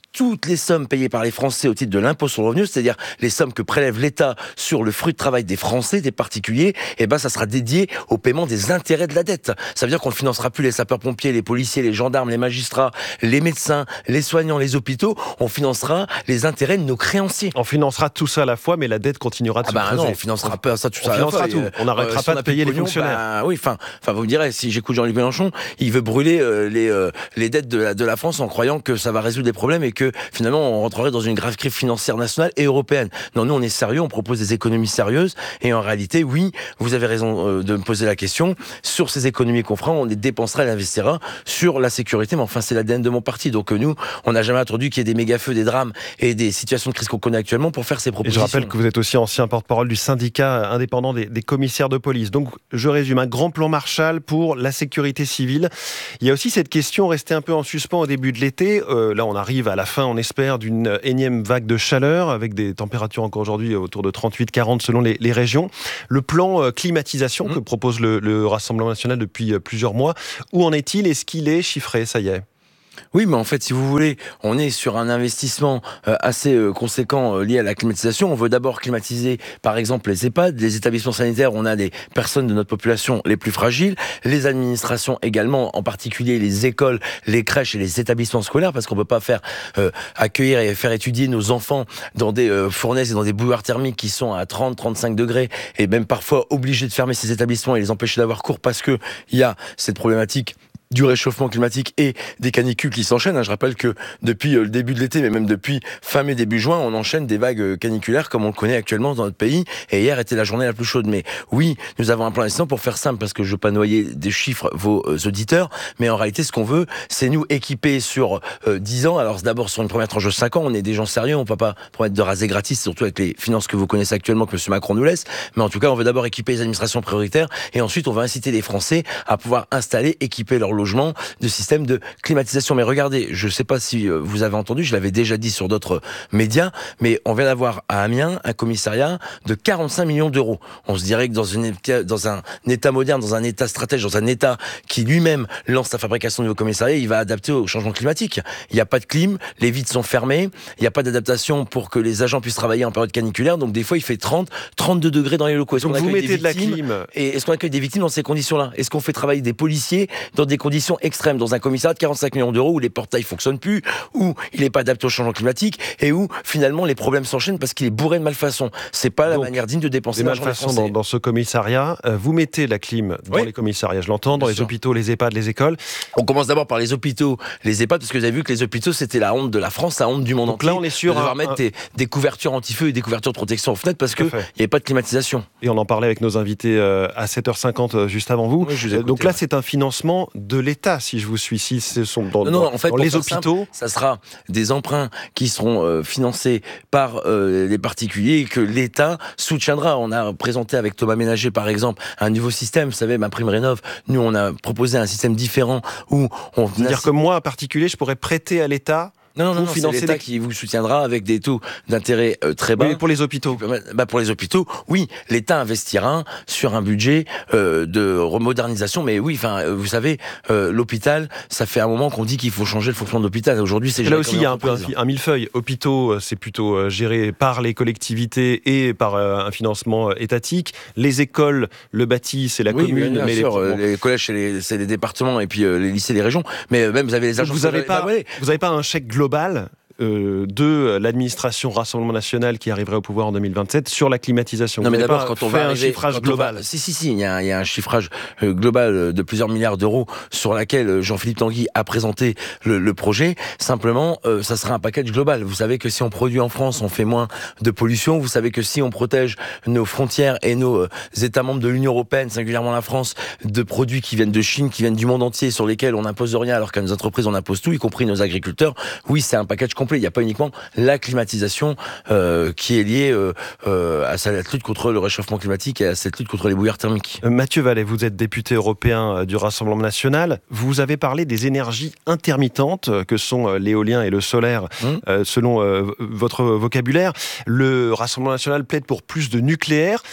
toutes les sommes payées par les Français au titre de l'impôt sur le revenu, c'est-à-dire les sommes que prélève l'État sur le fruit de travail des Français, des particuliers, et ben ça sera dédié au paiement des intérêts de la dette. Ça veut dire qu'on ne financera plus les sapeurs-pompiers, les policiers, les gendarmes, les magistrats, les médecins, les soignants, les hôpitaux. On financera les intérêts de nos créanciers. On financera tout ça à la fois, mais la dette continuera de ah se bah creuser. Non, on financera pas ça tout on ça à la fois. Tout. On n'arrêtera euh, pas si de payer les pognon, fonctionnaires. Bah, oui, enfin, enfin, vous me direz, si j'écoute Jean-Luc Mélenchon, il veut brûler euh, les euh, les dettes de la, de la France en croyant que ça va résoudre des problèmes et que finalement on rentrerait dans une grave crise financière nationale et européenne. Non, nous on est sérieux, on propose des économies sérieuses et en réalité, oui, vous avez raison euh, de me poser la question. Sur ces économies qu'on fera, on les dépensera et les investira sur la sécurité. Mais enfin, c'est l'A D N de mon parti. Donc euh, nous, on n'a jamais attendu qu'il y ait des méga-feux, des drames et des situations de crise qu'on connaît actuellement pour faire ces propositions. Et je rappelle que vous êtes aussi ancien porte-parole du syndicat indépendant des, des commissaires de police. Donc, je résume, un grand plan Marshall pour la sécurité civile. Il y a aussi cette question restée un peu en suspens au début de l'été. Euh, là, on arrive à la fin, on espère, d'une énième vague de chaleur avec des températures encore aujourd'hui autour de trente-huit à quarante selon les, les régions. Le plan euh, climatisation mmh. que propose le, le Rassemblement national depuis euh, plusieurs mois, où en est-il? Est-ce qu'il est chiffré? Ça y est. Oui, mais en fait, si vous voulez, on est sur un investissement euh, assez euh, conséquent euh, lié à la climatisation. On veut d'abord climatiser, par exemple, les EHPAD, les établissements sanitaires. On a des personnes de notre population les plus fragiles, les administrations également, en particulier les écoles, les crèches et les établissements scolaires, parce qu'on peut pas faire euh, accueillir et faire étudier nos enfants dans des euh, fournaises et dans des bouilloires thermiques qui sont à trente à trente-cinq degrés, et même parfois obligés de fermer ces établissements et les empêcher d'avoir cours parce que il y a cette problématique du réchauffement climatique et des canicules qui s'enchaînent. Je rappelle que depuis le début de l'été, mais même depuis fin mai, début juin, on enchaîne des vagues caniculaires comme on le connaît actuellement dans notre pays. Et hier était la journée la plus chaude. Mais oui, nous avons un plan d'investissement pour faire simple, parce que je veux pas noyer des chiffres vos auditeurs. Mais en réalité, ce qu'on veut, c'est nous équiper sur euh, dix ans. Alors d'abord, sur une première tranche de cinq ans, on est des gens sérieux. On peut pas promettre de raser gratis, surtout avec les finances que vous connaissez actuellement, que M. Macron nous laisse. Mais en tout cas, on veut d'abord équiper les administrations prioritaires. Et ensuite, on va inciter les Français à pouvoir installer, équiper leur logement de système de climatisation. Mais regardez, je ne sais pas si vous avez entendu, je l'avais déjà dit sur d'autres médias, mais on vient d'avoir à Amiens un commissariat de quarante-cinq millions d'euros. On se dirait que dans, une, dans un état moderne, dans un état stratège, dans un état qui lui-même lance la fabrication de nouveaux commissariats, il va adapter au changement climatique. Il n'y a pas de clim, les vitres sont fermées, il n'y a pas d'adaptation pour que les agents puissent travailler en période caniculaire, donc des fois il fait trente, trente-deux degrés dans les locaux. Est-ce donc qu'on vous accueille mettez des victimes, de la clim et est-ce qu'on accueille des victimes dans ces conditions-là? Est-ce qu'on fait travailler des policiers dans des conditions extrême, dans un commissariat de quarante-cinq millions d'euros où les portails fonctionnent plus, où il n'est pas adapté au changement climatique et où finalement les problèmes s'enchaînent parce qu'il est bourré de malfaçons. C'est pas la Donc, manière digne de dépenser l'argent des Français. Dans, dans ce commissariat, euh, vous mettez la clim dans oui. les commissariats, je l'entends, dans Bien les sûr. hôpitaux, les EHPAD, les écoles. On commence d'abord par les hôpitaux, les EHPAD, parce que vous avez vu que les hôpitaux c'était la honte de la France, la honte du monde Donc entier. Là, on est sur de devoir un, mettre un... Des, des couvertures anti-feu et des couvertures de protection aux fenêtres parce qu'il n'y avait pas de climatisation. Et on en parlait avec nos invités euh, à sept heures cinquante euh, juste avant vous. Oui, je vous écoute, Donc là, ouais. c'est un financement de l'État, si je vous suis. Si ce sont dans, non, non, dans, en fait, dans les hôpitaux. Simple, ça sera des emprunts qui seront euh, financés par euh, les particuliers et que l'État soutiendra. On a présenté avec Thomas Ménager, par exemple, un nouveau système. Vous savez, ma prime rénov', nous, on a proposé un système différent où on... C'est-à-dire que moi, en particulier, je pourrais prêter à l'État. Non, non, non, c'est l'État des... qui vous soutiendra avec des taux d'intérêt euh, très bas. Mais pour les hôpitaux bah Pour les hôpitaux, oui, l'État investira sur un budget euh, de remodernisation. Mais oui, enfin, euh, vous savez, euh, l'hôpital, ça fait un moment qu'on dit qu'il faut changer le fonctionnement de l'hôpital. Aujourd'hui, c'est là aussi, il y a un peu un, un millefeuille. Hôpitaux, c'est plutôt euh, géré par les collectivités et par euh, un financement étatique. Les écoles, le bâti, c'est la oui, commune. Bien mais sûr, les, bon. les collèges, c'est les, c'est les départements et puis euh, les lycées, les régions. Mais même, vous avez les agences. Vous n'avez pas, vous avez pas un chèque global Euh, de l'administration Rassemblement National qui arriverait au pouvoir en deux mille vingt-sept sur la climatisation. Non, mais d'abord, quand on va un chiffrage global. Va, si, si, si, il y, a, il y a un chiffrage euh, global de plusieurs milliards d'euros sur laquelle Jean-Philippe Tanguy a présenté le, le projet. Simplement, euh, ça sera un package global. Vous savez que si on produit en France, on fait moins de pollution. Vous savez que si on protège nos frontières et nos euh, États membres de l'Union européenne, singulièrement la France, de produits qui viennent de Chine, qui viennent du monde entier, sur lesquels on n'impose rien, alors qu'à nos entreprises, on impose tout, y compris nos agriculteurs. Oui, c'est un package complet. Il n'y a pas uniquement la climatisation euh, qui est liée euh, euh, à cette lutte contre le réchauffement climatique et à cette lutte contre les bouillards thermiques. Mathieu Vallet, vous êtes député européen du Rassemblement National. Vous avez parlé des énergies intermittentes que sont l'éolien et le solaire, mmh. euh, selon euh, votre vocabulaire. Le Rassemblement National plaide pour plus de nucléaire.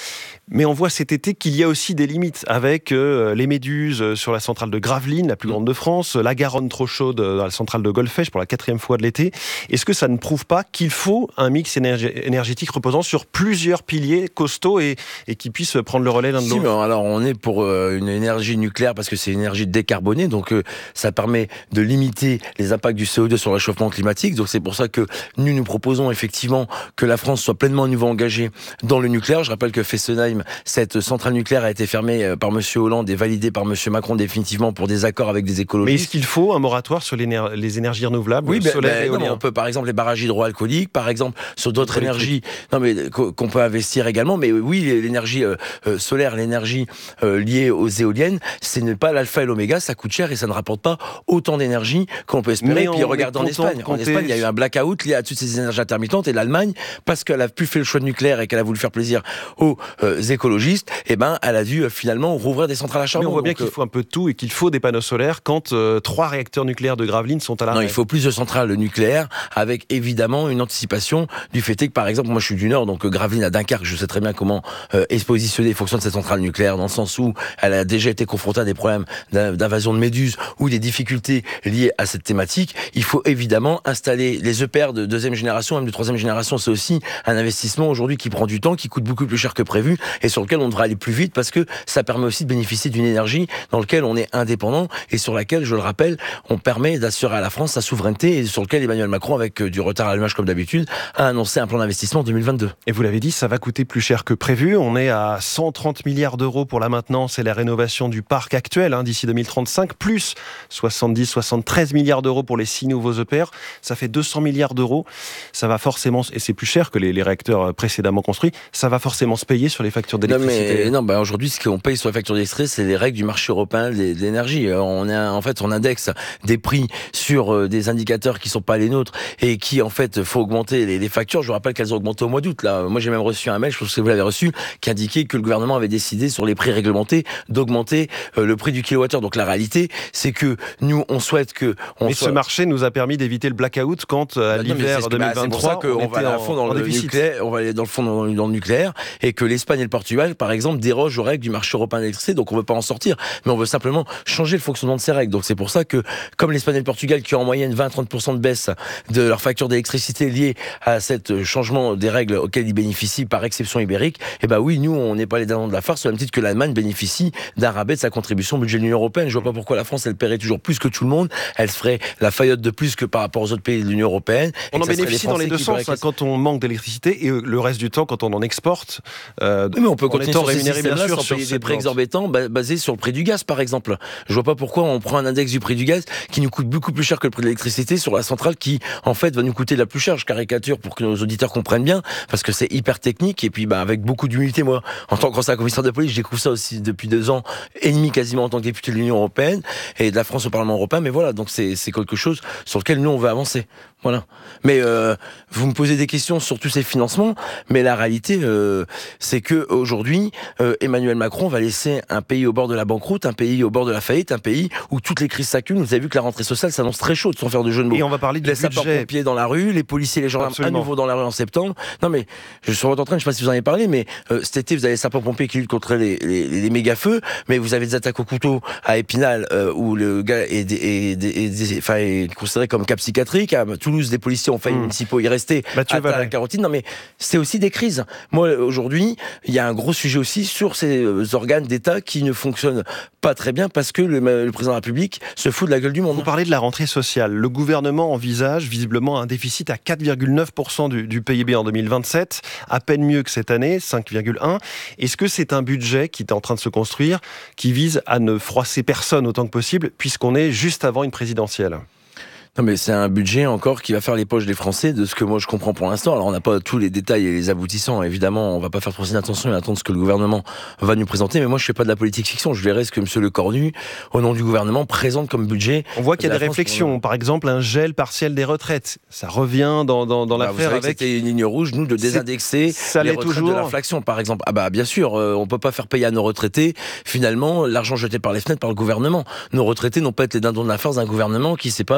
Mais on voit cet été qu'il y a aussi des limites avec euh, les méduses sur la centrale de Gravelines, la plus grande de France, la Garonne trop chaude dans la centrale de Golfech pour la quatrième fois de l'été. Est-ce que ça ne prouve pas qu'il faut un mix énerg- énergétique reposant sur plusieurs piliers costauds et, et qui puissent prendre le relais l'un de si, l'autre? mais alors on est pour euh, une énergie nucléaire parce que c'est une énergie décarbonée, donc euh, ça permet de limiter les impacts du C O deux sur le réchauffement climatique. Donc c'est pour ça que nous nous proposons effectivement que la France soit pleinement à nouveau engagée dans le nucléaire. Je rappelle que Fessenheim, cette centrale nucléaire a été fermée par M. Hollande et validée par M. Macron définitivement pour des accords avec des écologistes. Mais est-ce qu'il faut un moratoire sur l'éner- les énergies renouvelables, oui, ben, solaire ben, et éolien? Non, on peut par exemple les barrages hydroalcooliques, par exemple sur d'autres énergies, non mais qu'on peut investir également. Mais oui, l'énergie euh, solaire, l'énergie euh, liée aux éoliennes, ce n'est pas l'alpha et l'oméga, ça coûte cher et ça ne rapporte pas autant d'énergie qu'on peut espérer. Et puis regarde en Espagne, en Espagne, il y a eu un blackout lié à toutes ces énergies intermittentes et l'Allemagne, parce qu'elle a plus fait le choix de nucléaire et qu'elle a voulu faire plaisir aux euh, écologistes, et eh ben elle a dû euh, finalement rouvrir des centrales à charbon. Mais on voit bien donc, qu'il faut un peu de tout et qu'il faut des panneaux solaires quand euh, trois réacteurs nucléaires de Gravelines sont à l'arrêt. Non, il faut plus de centrales nucléaires avec évidemment une anticipation du fait que, par exemple, moi je suis du Nord, donc euh, Gravelines à Dunkerque, je sais très bien comment euh, est positionnée et fonctionne cette centrale nucléaire, dans le sens où elle a déjà été confrontée à des problèmes d'invasion de méduses ou des difficultés liées à cette thématique. Il faut évidemment installer les E P R de deuxième génération, même de troisième génération. C'est aussi un investissement aujourd'hui qui prend du temps, qui coûte beaucoup plus cher que prévu et sur lequel on devra aller plus vite parce que ça permet aussi de bénéficier d'une énergie dans laquelle on est indépendant et sur laquelle, je le rappelle, on permet d'assurer à la France sa souveraineté et sur lequel Emmanuel Macron, avec du retard à l'allumage comme d'habitude, a annoncé un plan d'investissement en deux mille vingt-deux. Et vous l'avez dit, ça va coûter plus cher que prévu. On est à cent trente milliards d'euros pour la maintenance et la rénovation du parc actuel hein, d'ici deux mille trente-cinq, plus soixante-dix à soixante-treize milliards d'euros pour les six nouveaux E P R. Ça fait deux cents milliards d'euros. Ça va forcément, et c'est plus cher que les, les réacteurs précédemment construits, ça va forcément se payer sur les factures d'électricité. Non, mais non, bah aujourd'hui, ce qu'on paye sur les factures d'électricité, c'est les règles du marché européen de l'énergie. On a, en fait, on indexe des prix sur des indicateurs qui sont pas les nôtres et qui, en fait, faut augmenter les, les factures. Je vous rappelle qu'elles ont augmenté au mois d'août. Là, moi, j'ai même reçu un mail, je pense que vous l'avez reçu, qui indiquait que le gouvernement avait décidé sur les prix réglementés d'augmenter euh, le prix du kilowattheure. Donc la réalité, c'est que nous, on souhaite que. On mais soit... ce marché nous a permis d'éviter le blackout quand à bah, l'hiver deux mille vingt-trois, bah, c'est on, on va aller à fond dans le nucléaire, on va aller dans le fond dans, dans le nucléaire, et que l'Espagne et le Portugal, par exemple, dérogent aux règles du marché européen de l'électricité. Donc on veut pas en sortir, mais on veut simplement changer le fonctionnement de ces règles. Donc c'est pour ça que, comme l'Espagne et le Portugal, qui ont en moyenne vingt à trente pour cent de baisse de leur facture d'électricité liée à ce changement des règles auxquelles ils bénéficient par exception ibérique, et ben oui, nous on n'est pas les dindons de la farce, au même titre que l'Allemagne bénéficie d'un rabais de sa contribution au budget de l'Union européenne. Je vois pas pourquoi la France elle paierait toujours plus que tout le monde, elle se ferait la faillotte de plus que par rapport aux autres pays de l'Union européenne. On en bénéficie dans les deux sens, hein, quand on manque d'électricité et le reste du temps quand on en exporte. Euh, oui, mais on peut continuer sur ces systèmes-là sans payer des prix exorbitants basés sur le prix du gaz, par exemple. Je vois pas pourquoi on prend un index du prix du gaz qui nous coûte beaucoup plus cher que le prix de l'électricité sur la centrale qui, en fait, va nous coûter la plus cher. Je caricature pour que nos auditeurs comprennent bien, parce que c'est hyper technique et puis bah, avec beaucoup d'humilité, moi, en tant qu'ancien commissaire de police, je découvre ça aussi depuis deux ans et demi quasiment en tant que député de l'Union européenne et de la France au Parlement européen. Mais voilà, donc c'est, c'est quelque chose sur lequel nous on veut avancer. Voilà. Mais euh, vous me posez des questions sur tous ces financements, mais la réalité, euh, c'est que aujourd'hui, euh, Emmanuel Macron va laisser un pays au bord de la banqueroute, un pays au bord de la faillite, un pays où toutes les crises s'accumulent. Vous avez vu que la rentrée sociale s'annonce très chaude, sans faire de jeu de mots. Et on va parler du les budget. sapeurs-pompiers dans la rue, les policiers, les gendarmes Absolument. à nouveau dans la rue en septembre. Non mais je suis en train, je sais pas si vous en avez parlé, mais euh, cet été vous avez les sapeurs-pompiers qui luttent contre les, les, les méga feux, mais vous avez des attaques au couteau à Épinal euh, où le gars est, est, est, est, enfin, est considéré comme cas psychiatrique. À Toulouse, des policiers ont failli mmh. municipaux y rester à la carotide. Non mais c'est aussi des crises. Moi aujourd'hui, il y a un gros sujet aussi sur ces organes d'État qui ne fonctionnent pas très bien parce que le, le président de la République se fout de la gueule du monde. Vous parlez de la rentrée sociale. Le gouvernement envisage visiblement un déficit à quatre virgule neuf pour cent du, du P I B en deux mille vingt-sept, à peine mieux que cette année, cinq virgule un. Est-ce que c'est un budget qui est en train de se construire, qui vise à ne froisser personne autant que possible, puisqu'on est juste avant une présidentielle ? Non mais c'est un budget encore qui va faire les poches des Français, de ce que moi je comprends pour l'instant. Alors on n'a pas tous les détails et les aboutissants, évidemment, on va pas faire trop d'attention et attendre ce que le gouvernement va nous présenter, mais moi je fais pas de la politique fiction, je verrai ce que monsieur Lecornu, au nom du gouvernement, présente comme budget. On voit qu'il y a des réflexions, pour... par exemple un gel partiel des retraites, ça revient dans, dans, dans bah, l'affaire avec... C'était une ligne rouge, nous, de désindexer ça les retraites toujours. de l'inflation, par exemple. Ah bah bien sûr, euh, on peut pas faire payer à nos retraités, finalement, l'argent jeté par les fenêtres par le gouvernement. Nos retraités n'ont pas été les dindons de la farce d'un gouvernement qui sait pas gérer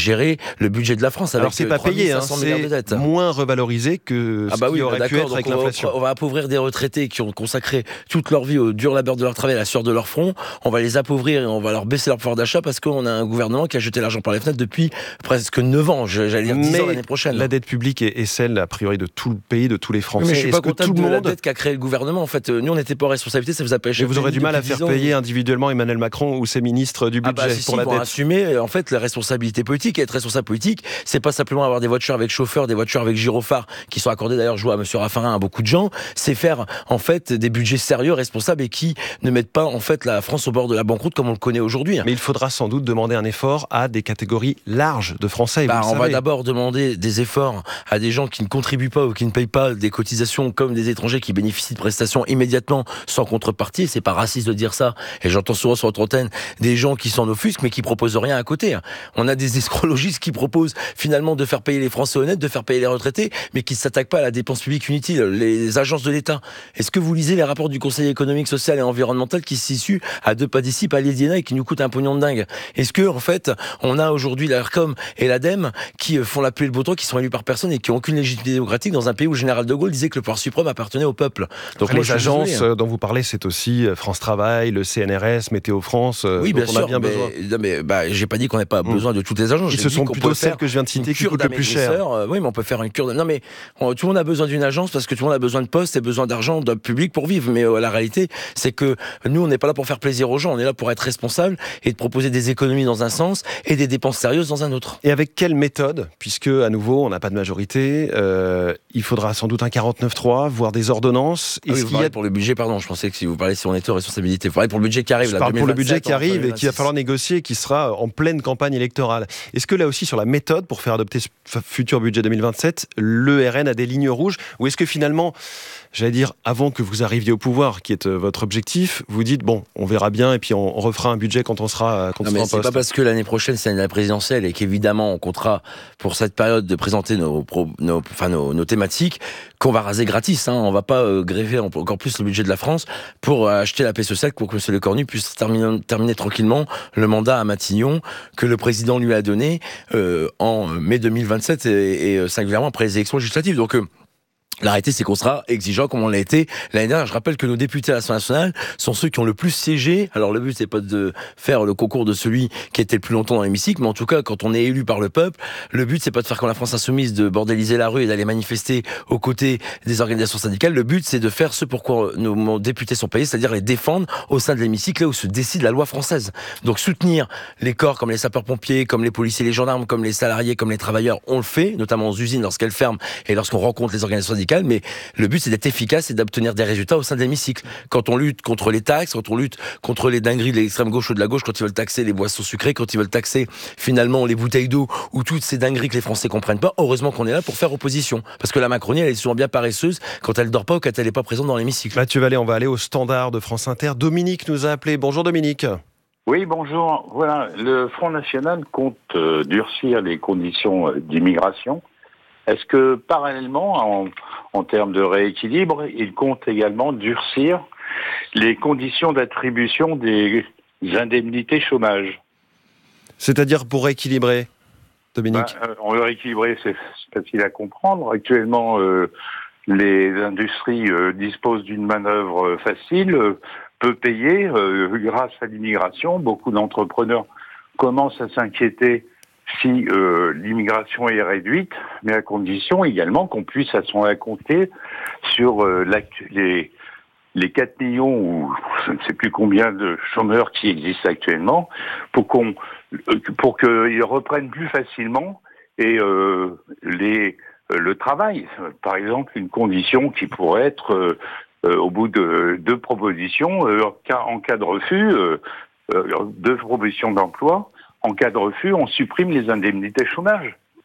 gérer le budget de la France. Avec Alors c'est pas payé, hein, c'est moins revalorisé que ce ah bah oui, qui aurait pu être avec on l'inflation. Va, on va appauvrir des retraités qui ont consacré toute leur vie au dur labeur de leur travail, à la sueur de leur front. On va les appauvrir et on va leur baisser leur pouvoir d'achat parce qu'on a un gouvernement qui a jeté l'argent par les fenêtres depuis presque neuf ans, j'allais dire dix ans l'année prochaine. La dette publique est celle, a priori, de tout le pays, de tous les Français. Mais je suis pas content tout de le monde... la dette qu'a créé le gouvernement. En fait, nous, on n'était pas en responsabilité, ça vous a pêché. Et vous aurez du mal à faire payer individuellement Emmanuel Macron ou ses ministres du budget ah bah, si, pour si, la pour dette. Assumer, en fait, la responsabilité politique. Et être responsable politique, c'est pas simplement avoir des voitures avec chauffeur, des voitures avec gyrophare, qui sont accordées d'ailleurs, je vois à Monsieur Raffarin, à beaucoup de gens. C'est faire, en fait, des budgets sérieux, responsables et qui ne mettent pas, en fait, la France au bord de la banqueroute comme on le connaît aujourd'hui. Mais il faudra sans doute demander un effort à des catégories larges de Français. Et bah, vous on le va savez. d'abord demander des efforts à des gens qui ne contribuent pas ou qui ne payent pas des cotisations comme des étrangers qui bénéficient de prestations immédiatement sans contrepartie. C'est pas raciste de dire ça. Et j'entends souvent sur votre antenne des gens qui s'en offusquent mais qui proposent rien à côté. On a des escrologistes qui proposent finalement de faire payer les Français honnêtes, de faire payer les retraités, mais qui ne s'attaquent pas à la dépense publique inutile, les agences de l'État. Est-ce que vous lisez les rapports du Conseil économique, social et environnemental qui s'issuent à deux pas d'ici, palier d'Iéna et qui nous coûtent un pognon de dingue? Est-ce que, en fait, on a aujourd'hui l'ARCOM et l'ADEME qui font la pluie et le beau temps, qui sont élus par personne et qui n'ont aucune légitimité démocratique dans un pays où le général de Gaulle disait que le pouvoir suprême appartenait au peuple? Donc les agences désolé, hein. dont vous parlez, c'est aussi France Travail, le C N R S, Météo France. Oui, bien dont sûr. On a bien mais, besoin. Non, mais bah, j'ai pas dit qu'on n'avait pas mmh. besoin de toutes les agences. Et ce sont plutôt celles que je viens de citer qui coûtent le plus cher. Euh, oui, mais on peut faire une cure. De... Non, mais on, tout le monde a besoin d'une agence parce que tout le monde a besoin de postes et besoin d'argent, de public pour vivre. Mais euh, la réalité, c'est que nous, on n'est pas là pour faire plaisir aux gens. On est là pour être responsable et de proposer des économies dans un sens et des dépenses sérieuses dans un autre. Et avec quelle méthode? Puisque à nouveau, on n'a pas de majorité, euh, il faudra sans doute un quarante-neuf trois, voire des ordonnances. Ah oui, vous parlez a... pour le budget, pardon. Je pensais que si vous parlez si on était aux responsabilités, vous parlez pour le budget qui arrive. Je là, parle pour le budget qui arrive deux mille vingt-six. Et qu'il va falloir négocier, et qui sera en pleine campagne électorale. Est-ce que là aussi, sur la méthode pour faire adopter ce futur budget deux mille vingt-sept, l'E R N a des lignes rouges? Ou est-ce que finalement, j'allais dire, avant que vous arriviez au pouvoir, qui est votre objectif, vous dites, bon, on verra bien et puis on refera un budget quand on sera, quand non, on sera en poste. C'est pas parce que l'année prochaine, c'est l'année présidentielle et qu'évidemment, on comptera pour cette période de présenter nos, nos, enfin, nos, nos thématiques qu'on va raser gratis. Hein. On va pas euh, gréver encore plus le budget de la France pour euh, acheter la paix sociale pour que M. Lecornu puisse terminer, terminer tranquillement le mandat à Matignon que le président lui a donné euh, en mai deux mille vingt-sept et, et euh, singulièrement après les élections législatives. Donc, euh, la réalité, c'est qu'on sera exigeant comme on l'a été l'année dernière. Je rappelle que nos députés à l'Assemblée nationale sont ceux qui ont le plus siégé. Alors le but, c'est pas de faire le concours de celui qui était le plus longtemps dans l'hémicycle, mais en tout cas, quand on est élu par le peuple, le but, c'est pas de faire comme la France insoumise, de bordéliser la rue et d'aller manifester aux côtés des organisations syndicales. Le but, c'est de faire ce pourquoi nos députés sont payés, c'est-à-dire les défendre au sein de l'hémicycle, là où se décide la loi française. Donc soutenir les corps comme les sapeurs-pompiers, comme les policiers, les gendarmes, comme les salariés, comme les travailleurs, on le fait, notamment aux usines lorsqu'elles ferment et lorsqu'on rencontre les organisations syndicales. Mais le but, c'est d'être efficace et d'obtenir des résultats au sein de l'hémicycle. Quand on lutte contre les taxes, quand on lutte contre les dingueries de l'extrême gauche ou de la gauche, quand ils veulent taxer les boissons sucrées, quand ils veulent taxer finalement les bouteilles d'eau ou toutes ces dingueries que les Français comprennent pas, heureusement qu'on est là pour faire opposition. Parce que la Macronie, elle est souvent bien paresseuse quand elle dort pas ou quand elle n'est pas présente dans l'hémicycle. Mathieu Vallée, on va aller au standard de France Inter. Dominique nous a appelé. Bonjour Dominique. Oui, bonjour. Voilà, le Front National compte euh, durcir les conditions euh, d'immigration. Est-ce que, parallèlement, en, en termes de rééquilibre, il compte également durcir les conditions d'attribution des indemnités chômage? C'est-à-dire pour rééquilibrer, Dominique? bah, euh, On veut rééquilibrer, c'est facile à comprendre. Actuellement, euh, les industries euh, disposent d'une manœuvre facile, euh, peu payée, euh, grâce à l'immigration. Beaucoup d'entrepreneurs commencent à s'inquiéter si euh, l'immigration est réduite, mais à condition également qu'on puisse à son compter sur euh, les, les quatre millions ou je ne sais plus combien de chômeurs qui existent actuellement, pour qu'on pour qu'ils reprennent plus facilement et euh, les le travail. Par exemple, une condition qui pourrait être euh, euh, au bout de deux propositions, euh, en cas de refus, euh, euh, deux propositions d'emploi. En cas de refus, on supprime les indemnités chômage.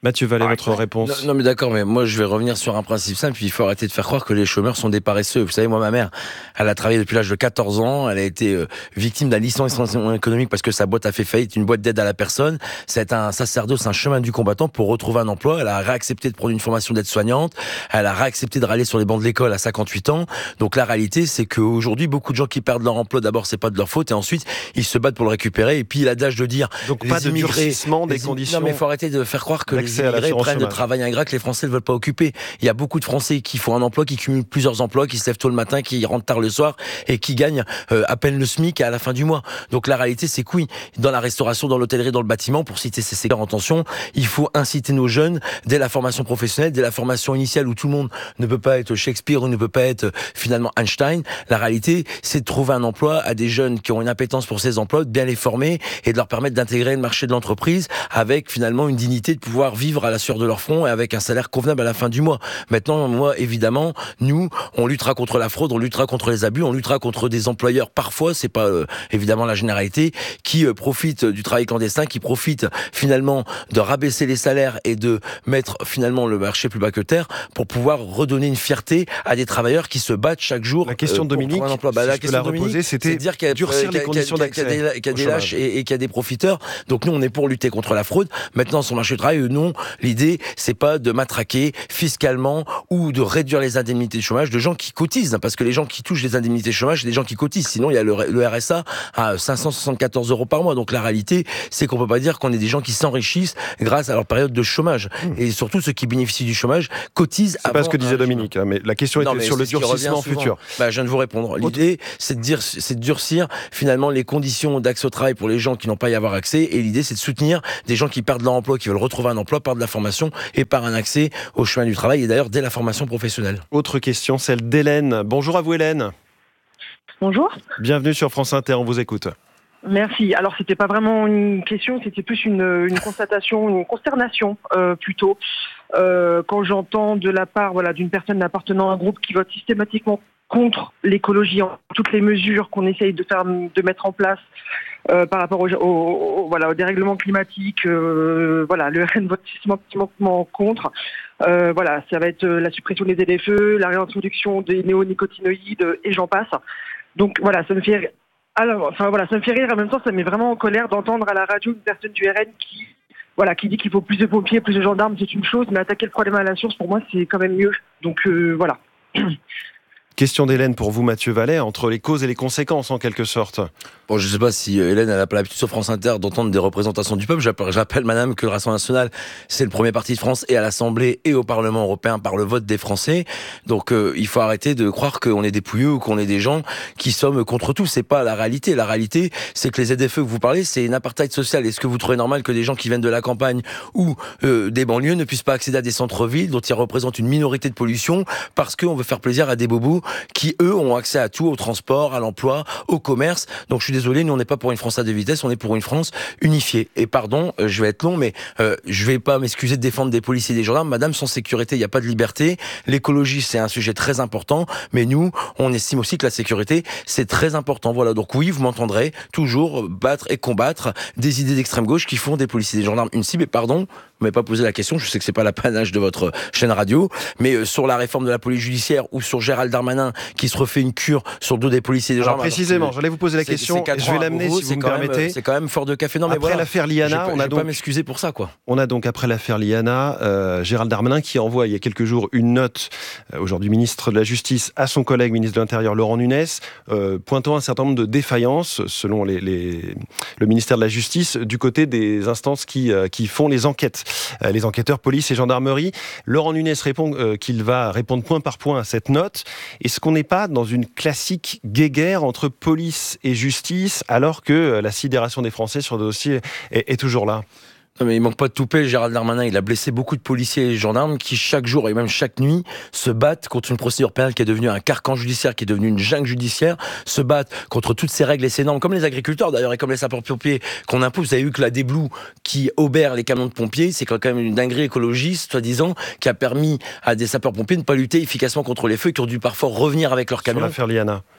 Mathieu Vallet, votre réponse. Non, non mais d'accord, mais moi je vais revenir sur un principe simple, il faut arrêter de faire croire que les chômeurs sont des paresseux. Vous savez, moi ma mère, elle a travaillé depuis l'âge de quatorze ans, elle a été euh, victime d'un licenciement économique parce que sa boîte a fait faillite, une boîte d'aide à la personne. C'est un sacerdoce, un chemin du combattant pour retrouver un emploi. Elle a réaccepté de prendre une formation d'aide-soignante, elle a réaccepté de râler sur les bancs de l'école à cinquante-huit ans. Donc la réalité, c'est qu'aujourd'hui, beaucoup de gens qui perdent leur emploi, d'abord c'est pas de leur faute, et ensuite ils se battent pour le récupérer. Et puis l'adage de dire, donc pas de durcissement des conditions. Non mais il faut arrêter de faire croire que les immigrés prennent de travail ingrat que les Français ne veulent pas occuper. Il y a beaucoup de Français qui font un emploi, qui cumulent plusieurs emplois, qui se lèvent tôt le matin, qui rentrent tard le soir et qui gagnent euh, à peine le SMIC à la fin du mois. Donc la réalité, c'est que oui, dans la restauration, dans l'hôtellerie, dans le bâtiment, pour citer ces secteurs en tension, il faut inciter nos jeunes dès la formation professionnelle, dès la formation initiale où tout le monde ne peut pas être Shakespeare ou ne peut pas être finalement Einstein. La réalité, c'est de trouver un emploi à des jeunes qui ont une appétence pour ces emplois, de bien les former et de leur permettre d'intégrer le marché de l'entreprise avec finalement une dignité de pouvoir vivre à la sueur de leur front et avec un salaire convenable à la fin du mois. Maintenant, moi, évidemment, nous, on luttera contre la fraude, on luttera contre les abus, on luttera contre des employeurs, parfois, c'est pas euh, évidemment la généralité, qui euh, profitent du travail clandestin, qui profitent finalement de rabaisser les salaires et de mettre finalement le marché plus bas que terre pour pouvoir redonner une fierté à des travailleurs qui se battent chaque jour. La question de euh, Dominique, bah, si la je question peux la de Dominique, reposer, c'était c'est de dire qu'il y a, durcir euh, les conditions d'accès qu'il y a, qu'il y a des lâches et, et qu'il y a des profiteurs. Donc nous, on est pour lutter contre la fraude. Maintenant, sur le marché du travail, non, l'idée, c'est pas de matraquer fiscalement ou de réduire les indemnités de chômage de gens qui cotisent, parce que les gens qui touchent les indemnités de chômage, c'est des gens qui cotisent. Sinon, il y a le, le R S A à cinq cent soixante-quatorze euros par mois. Donc la réalité, c'est qu'on peut pas dire qu'on est des gens qui s'enrichissent grâce à leur période de chômage. Mmh. Et surtout, ceux qui bénéficient du chômage cotisent. C'est pas ce que disait Dominique, hein, mais la question non, était sur le durcissement futur. Bah, je viens de vous répondre. L'idée, c'est de, dire, c'est de durcir finalement les conditions d'accès au travail pour les gens qui n'ont pas à y avoir accès. Et l'idée, c'est de soutenir des gens qui perdent leur emploi, qui veulent retrouver un emploi par de la formation et par un accès au chemin du travail. Et d'ailleurs, dès la formation professionnelle. Autre question, celle d'Hélène. Bonjour à vous, Hélène. Bonjour. Bienvenue sur France Inter, on vous écoute. Merci. Alors, c'était pas vraiment une question, c'était plus une, une constatation, une consternation euh, plutôt. Euh, quand j'entends de la part voilà, d'une personne appartenant à un groupe qui vote systématiquement contre l'écologie, en toutes les mesures qu'on essaye de, faire, de mettre en place euh, par rapport au, au, au, voilà, au dérèglement climatique, euh, voilà, le R N vote systématiquement contre. Euh, voilà, ça va être la suppression des Z F E, la réintroduction des néonicotinoïdes et j'en passe. Donc voilà, ça me fait alors, enfin voilà, ça me fait rire. En même temps, ça me met vraiment en colère d'entendre à la radio une personne du R N qui, voilà, qui dit qu'il faut plus de pompiers, plus de gendarmes, c'est une chose, mais attaquer le problème à la source, pour moi, c'est quand même mieux. Donc euh, voilà. Question d'Hélène pour vous, Mathieu Vallet, entre les causes et les conséquences, en quelque sorte. Bon, je ne sais pas si Hélène elle a pas l'habitude sur France Inter d'entendre des représentations du peuple. J'appelle madame que le Rassemblement national, c'est le premier parti de France et à l'Assemblée et au Parlement européen par le vote des Français. Donc euh, il faut arrêter de croire qu'on est des pouilleux ou qu'on est des gens qui sommes contre tout. C'est pas la réalité. La réalité, c'est que les Z F E que vous parlez, c'est une apartheid sociale. Est-ce que vous trouvez normal que des gens qui viennent de la campagne ou euh, des banlieues ne puissent pas accéder à des centres-villes dont ils représentent une minorité de pollution parce qu'on veut faire plaisir à des bobos qui, eux, ont accès à tout, au transport, à l'emploi, au commerce. Donc je suis désolé, nous on n'est pas pour une France à deux vitesses, on est pour une France unifiée. Et pardon, euh, je vais être long, mais euh, je vais pas m'excuser de défendre des policiers et des gendarmes. Madame, sans sécurité, il n'y a pas de liberté. L'écologie, c'est un sujet très important, mais nous, on estime aussi que la sécurité, c'est très important. Voilà, donc oui, vous m'entendrez toujours battre et combattre des idées d'extrême gauche qui font des policiers et des gendarmes une cible. Et pardon, vous m'avez pas posé la question, je sais que c'est pas l'apanage de votre chaîne radio, mais euh, sur la réforme de la police judiciaire ou sur Gérald Darmanin qui se refait une cure sur le dos des policiers et des gendarmes. Précisément, j'allais vous poser la question, et je vais l'amener si vous me permettez. C'est quand même fort de café. Non, mais après voilà, l'affaire Liana, on a donc pas m'excuser pour ça, quoi. On a donc après l'affaire Liana, euh, Gérald Darmanin qui envoie il y a quelques jours une note, euh, aujourd'hui ministre de la Justice, à son collègue ministre de l'Intérieur Laurent Nunez, euh, pointant un certain nombre de défaillances selon les, les, le ministère de la Justice du côté des instances qui, euh, qui font les enquêtes, euh, les enquêteurs police et gendarmerie. Laurent Nunez répond euh, qu'il va répondre point par point à cette note. Est-ce qu'on n'est pas dans une classique guéguerre entre police et justice alors que euh, la sidération des Français sur le dossier est, est toujours là ? Non mais il manque pas de toupet, Gérald Darmanin, il a blessé beaucoup de policiers et gendarmes qui chaque jour et même chaque nuit se battent contre une procédure pénale qui est devenue un carcan judiciaire, qui est devenue une jungle judiciaire, se battent contre toutes ces règles et ces normes, comme les agriculteurs d'ailleurs et comme les sapeurs-pompiers qu'on impose. Vous avez vu que la Déblou qui obère les camions de pompiers, c'est quand même une dinguerie écologiste, soi-disant, qui a permis à des sapeurs-pompiers de ne pas lutter efficacement contre les feux, qui ont dû parfois revenir avec leurs camions. Sur l'affaire Liana.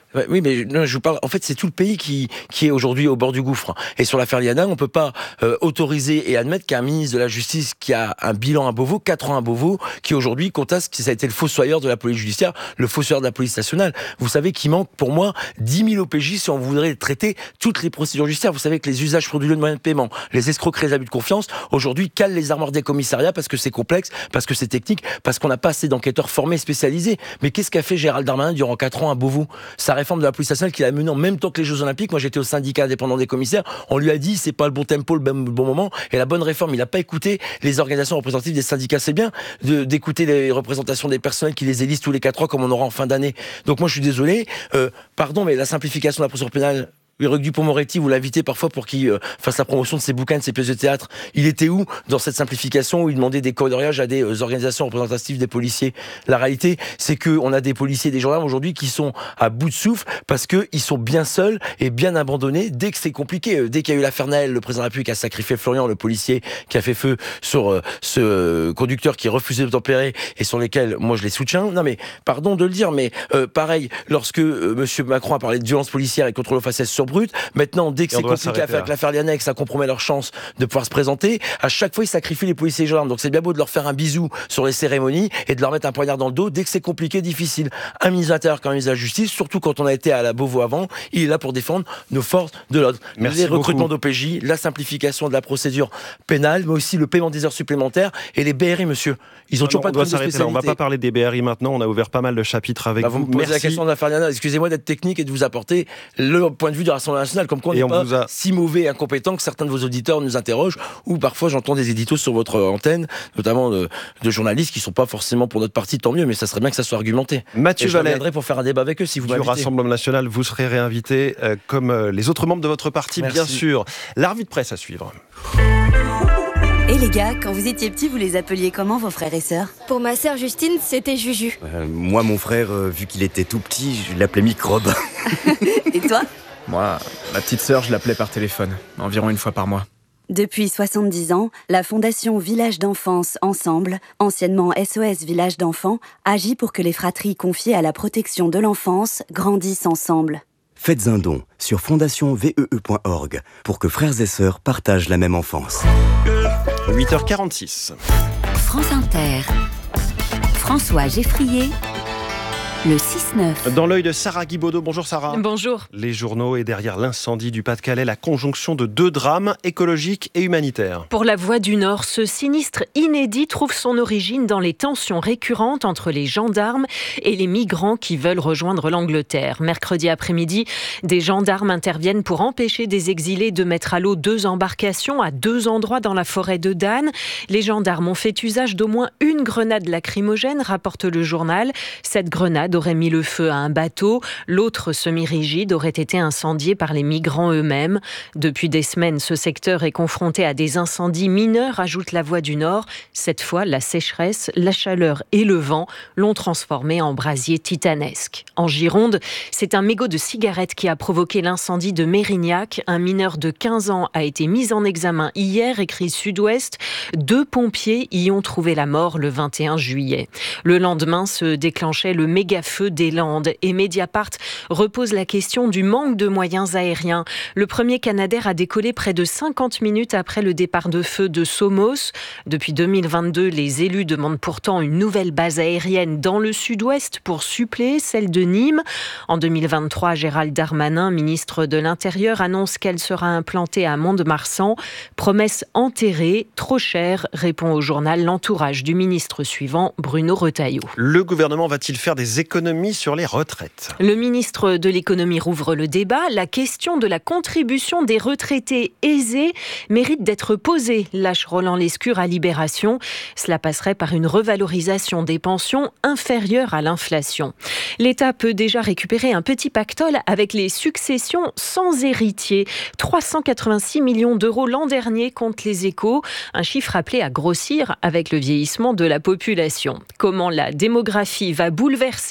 Oui, mais non, je vous parle. En fait, c'est tout le pays qui qui est aujourd'hui au bord du gouffre. Et sur l'affaire Liana, on peut pas euh, autoriser et admettre qu'un ministre de la Justice qui a un bilan à Beauvau, quatre ans à Beauvau, qui aujourd'hui conteste que ça a été le fossoyeur de la police judiciaire, le fossoyeur de la police nationale. Vous savez qu'il manque pour moi dix mille O P J si on voudrait traiter toutes les procédures judiciaires. Vous savez que les usages frauduleux de moyens de paiement, les escroqueries, les abus de confiance, aujourd'hui calent les armoires des commissariats parce que c'est complexe, parce que c'est technique, parce qu'on n'a pas assez d'enquêteurs formés, spécialisés. Mais qu'est-ce qu'a fait Gérald Darmanin durant quatre ans à Beauvau? Ça réforme de la police nationale qu'il a menée en même temps que les Jeux Olympiques. Moi, j'étais au syndicat indépendant des commissaires. On lui a dit, c'est pas le bon tempo, le bon moment, et la bonne réforme. Il n'a pas écouté les organisations représentatives des syndicats. C'est bien de, d'écouter les représentations des personnels qui les élisent tous les quatre ans, comme on aura en fin d'année. Donc moi, je suis désolé. Euh, pardon, mais la simplification de la procédure pénale. Éric Dupond-Moretti, vous l'invitez parfois pour qu'il euh, fasse la promotion de ses bouquins, de ses pièces de théâtre. Il était où dans cette simplification où il demandait des coderiages à des euh, organisations représentatives des policiers? La réalité, c'est que on a des policiers et des gendarmes aujourd'hui qui sont à bout de souffle parce que ils sont bien seuls et bien abandonnés dès que c'est compliqué. Dès qu'il y a eu l'affaire Naël, le président de la République a sacrifié Florian, le policier qui a fait feu sur euh, ce euh, conducteur qui refusait de tempérer et sur lesquels moi je les soutiens. Non mais pardon de le dire, mais euh, pareil lorsque euh, Monsieur Macron a parlé de violence policière et contrôle aux faciès sur brut. Maintenant, dès que c'est compliqué à faire avec l'affaire Liana et que ça compromet leur chance de pouvoir se présenter, à chaque fois ils sacrifient les policiers et les gendarmes. Donc c'est bien beau de leur faire un bisou sur les cérémonies et de leur mettre un poignard dans le dos dès que c'est compliqué, difficile. Un ministre de l'Intérieur comme un ministre de la Justice, surtout quand on a été à la Beauvau avant, il est là pour défendre nos forces de l'ordre. Merci les beaucoup. Recrutements d'O P J, la simplification de la procédure pénale, mais aussi le paiement des heures supplémentaires et les B R I, monsieur. Ils ont non, toujours non, pas on de doit prime de s'arrêter là. On va spécialité. pas parler des B R I maintenant. On a ouvert pas mal de chapitres avec bah, vous. Vous me posez Merci. la question de l'affaire Liana. Excusez-moi d'être technique et de vous apporter le point de vue du Rassemblement national, comme quoi on n'est pas a... si mauvais et incompétent que certains de vos auditeurs nous interrogent, ou parfois j'entends des éditos sur votre antenne, notamment de, de journalistes qui sont pas forcément pour notre parti, tant mieux, mais ça serait bien que ça soit argumenté. Mathieu Vallet, je reviendrai pour faire un débat avec eux si vous m'invitez. Du Rassemblement national, vous serez réinvité euh, comme euh, les autres membres de votre parti, Merci. Bien sûr. La revue de presse à suivre. Et les gars, quand vous étiez petits, vous les appeliez comment vos frères et sœurs? Pour ma sœur Justine, c'était Juju. Euh, moi, mon frère, euh, vu qu'il était tout petit, je l'appelais Microbe. Et toi? Moi, ma petite sœur, je l'appelais par téléphone, environ une fois par mois. Depuis soixante-dix ans, la Fondation Village d'Enfance Ensemble, anciennement S O S Village d'Enfants, agit pour que les fratries confiées à la protection de l'enfance grandissent ensemble. Faites un don sur fondation V E E point org pour que frères et sœurs partagent la même enfance. huit heures quarante-six. France Inter. François Geffrier. Le six neuf. Dans l'œil de Sarah Guibaudot. Bonjour Sarah. Bonjour. Les journaux et derrière l'incendie du Pas-de-Calais, la conjonction de deux drames écologiques et humanitaires. Pour la Voix du Nord, ce sinistre inédit trouve son origine dans les tensions récurrentes entre les gendarmes et les migrants qui veulent rejoindre l'Angleterre. Mercredi après-midi, des gendarmes interviennent pour empêcher des exilés de mettre à l'eau deux embarcations à deux endroits dans la forêt de Dan. Les gendarmes ont fait usage d'au moins une grenade lacrymogène, rapporte le journal. Cette grenade aurait mis le feu à un bateau. L'autre semi-rigide aurait été incendié par les migrants eux-mêmes. Depuis des semaines, ce secteur est confronté à des incendies mineurs, ajoute la Voix du Nord. Cette fois, la sécheresse, la chaleur et le vent l'ont transformé en brasier titanesque. En Gironde, c'est un mégot de cigarette qui a provoqué l'incendie de Mérignac. Un mineur de quinze ans a été mis en examen hier, écrit Sud-Ouest. Deux pompiers y ont trouvé la mort le vingt et un juillet. Le lendemain se déclenchait le méga feu des Landes et Mediapart repose la question du manque de moyens aériens. Le premier Canadair a décollé près de cinquante minutes après le départ de feu de Somos. Depuis deux mille vingt-deux, les élus demandent pourtant une nouvelle base aérienne dans le sud-ouest pour suppléer celle de Nîmes. En deux mille vingt-trois, Gérald Darmanin, ministre de l'Intérieur, annonce qu'elle sera implantée à Mont-de-Marsan. Promesse enterrée, trop chère, répond au journal l'entourage du ministre suivant, Bruno Retailleau. Le gouvernement va-t-il faire des économies sur les retraites? Le ministre de l'économie rouvre le débat. La question de la contribution des retraités aisés mérite d'être posée, lâche Roland Lescure à Libération. Cela passerait par une revalorisation des pensions inférieure à l'inflation. L'État peut déjà récupérer un petit pactole avec les successions sans héritier. trois cent quatre-vingt-six millions d'euros l'an dernier, comptent les Échos. Un chiffre appelé à grossir avec le vieillissement de la population. Comment la démographie va bouleverser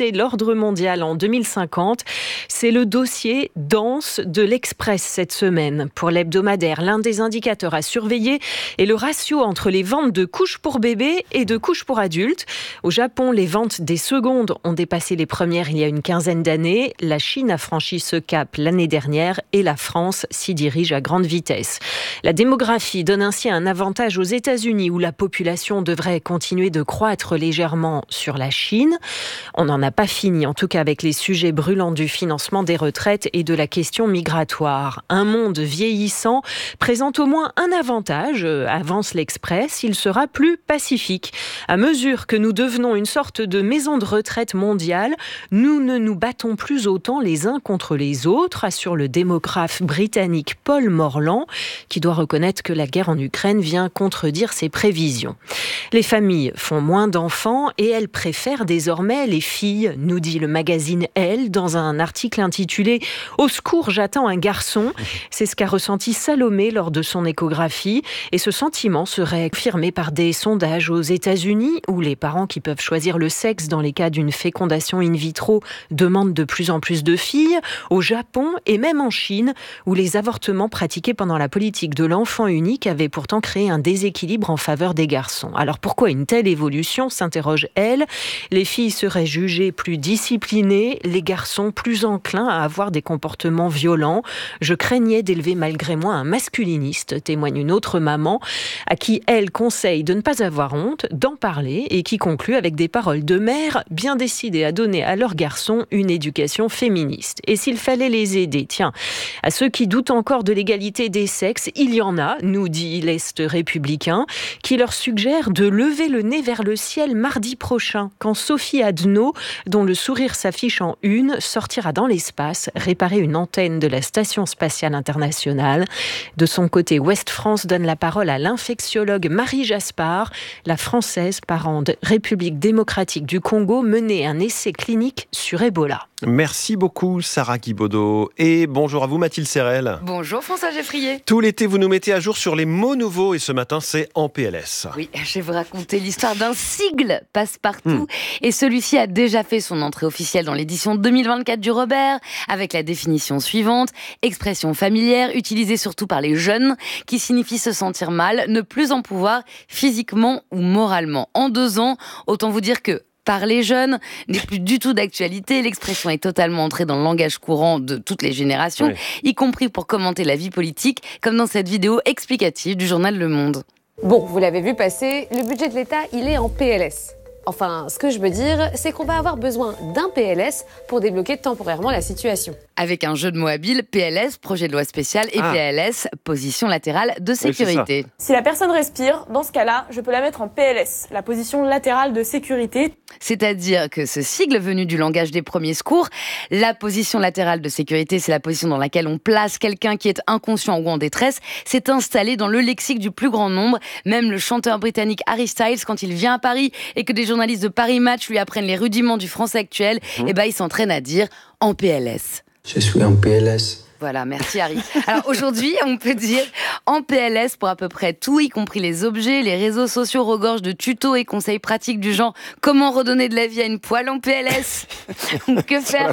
bouleverser l'ordre mondial en deux mille cinquante. C'est le dossier dense de l'Express cette semaine. Pour l'hebdomadaire, l'un des indicateurs à surveiller est le ratio entre les ventes de couches pour bébés et de couches pour adultes. Au Japon, les ventes des secondes ont dépassé les premières il y a une quinzaine d'années. La Chine a franchi ce cap l'année dernière et la France s'y dirige à grande vitesse. La démographie donne ainsi un avantage aux États-Unis où la population devrait continuer de croître légèrement sur la Chine. On n'en a pas fini, en tout cas avec les sujets brûlants du financement des retraites et de la question migratoire. Un monde vieillissant présente au moins un avantage, avance l'Express, il sera plus pacifique. À mesure que nous devenons une sorte de maison de retraite mondiale, nous ne nous battons plus autant les uns contre les autres, assure le démographe britannique Paul Morland, qui doit reconnaître que la guerre en Ukraine vient contredire ses prévisions. Les familles font moins d'enfants et elles préfèrent désormais les filles, nous dit le magazine Elle dans un article intitulé « Au secours, j'attends un garçon ». C'est ce qu'a ressenti Salomé lors de son échographie et ce sentiment serait confirmé par des sondages aux États-Unis où les parents qui peuvent choisir le sexe dans les cas d'une fécondation in vitro demandent de plus en plus de filles, au Japon et même en Chine où les avortements pratiqués pendant la politique de l'enfant unique avaient pourtant créé un déséquilibre en faveur des garçons. Alors pourquoi une telle évolution, s'interroge Elle. Les filles seraient jugées plus disciplinées, les garçons plus enclins à avoir des comportements violents. Je craignais d'élever malgré moi un masculiniste, témoigne une autre maman, à qui Elle conseille de ne pas avoir honte, d'en parler et qui conclut avec des paroles de mère bien décidées à donner à leurs garçons une éducation féministe. Et s'il fallait les aider, tiens, à ceux qui doutent encore de l'égalité des sexes, il y en a, nous dit l'Est républicain, qui leur suggère de lever le nez vers le ciel mardi prochain, quand Sophie Adno, dont le sourire s'affiche en une, sortira dans l'espace réparer une antenne de la Station spatiale internationale. De son côté, Ouest France donne la parole à l'infectiologue Marie Jaspard, la française parent de République démocratique du Congo, menée un essai clinique sur Ebola. Merci beaucoup Sarah Guibaudot et bonjour à vous Mathilde Serrel. Bonjour François Geffrier. Tout l'été vous nous mettez à jour sur les mots nouveaux et ce matin c'est en P L S. Oui, je vais vous raconter l'histoire d'un sigle passe-partout mmh. et celui-ci a déjà fait son entrée officielle dans l'édition deux mille vingt-quatre du Robert avec la définition suivante, expression familière utilisée surtout par les jeunes qui signifie se sentir mal, ne plus en pouvoir physiquement ou moralement. En deux ans, autant vous dire que par les jeunes, n'est plus du tout d'actualité. L'expression est totalement entrée dans le langage courant de toutes les générations, oui. y compris pour commenter la vie politique, comme dans cette vidéo explicative du journal Le Monde. Bon, vous l'avez vu passer, le budget de l'État, il est en P L S. Enfin, ce que je veux dire, c'est qu'on va avoir besoin d'un P L S pour débloquer temporairement la situation. Avec un jeu de mots habile, P L S, projet de loi spéciale, et ah. P L S, position latérale de sécurité. Oui, si la personne respire, dans ce cas-là, je peux la mettre en P L S, la position latérale de sécurité. C'est-à-dire que ce sigle venu du langage des premiers secours, la position latérale de sécurité, c'est la position dans laquelle on place quelqu'un qui est inconscient ou en détresse, s'est installé dans le lexique du plus grand nombre. Même le chanteur britannique Harry Styles, quand il vient à Paris et que des journalistes de Paris Match lui apprennent les rudiments du français actuel, mmh. et ben il s'entraîne à dire en P L S. Je suis en P L S. Voilà, merci Harry. Alors aujourd'hui, on peut dire en P L S pour à peu près tout, y compris les objets. Les réseaux sociaux regorgent de tutos et conseils pratiques du genre comment redonner de la vie à une poêle en P L S. Que faire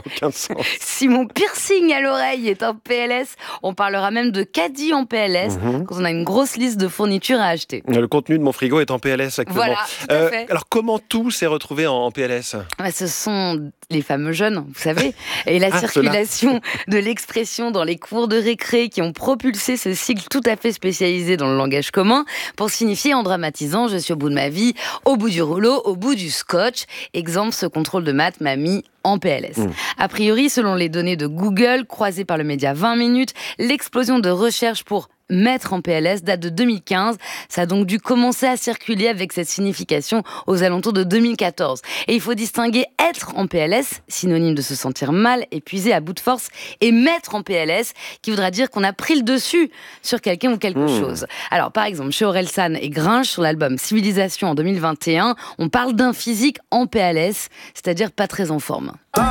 si mon piercing à l'oreille est en P L S? On parlera même de caddie en P L S mmh. quand on a une grosse liste de fournitures à acheter. Le contenu de mon frigo est en P L S actuellement. Voilà, tout à fait. Euh, alors comment tout s'est retrouvé en, en P L S? Bah, ce sont les fameux jeunes, vous savez, et la ah, circulation de l'expression dans les cours de récré qui ont propulsé ce sigle tout à fait spécialisé dans le langage commun pour signifier en dramatisant « je suis au bout de ma vie, au bout du rouleau, au bout du scotch ». Exemple, ce contrôle de maths m'a mis en P L S. Mmh. A priori, selon les données de Google, croisées par le média vingt minutes, l'explosion de recherche pour mettre en P L S date de deux mille quinze. Ça a donc dû commencer à circuler avec cette signification aux alentours de deux mille quatorze. Et il faut distinguer être en P L S, synonyme de se sentir mal, épuisé, à bout de force, et mettre en P L S, qui voudra dire qu'on a pris le dessus sur quelqu'un ou quelque mmh. chose. Alors, par exemple, chez Orelsan et Gringe, sur l'album Civilisation en deux mille vingt et un, on parle d'un physique en P L S, c'est-à-dire pas très en forme.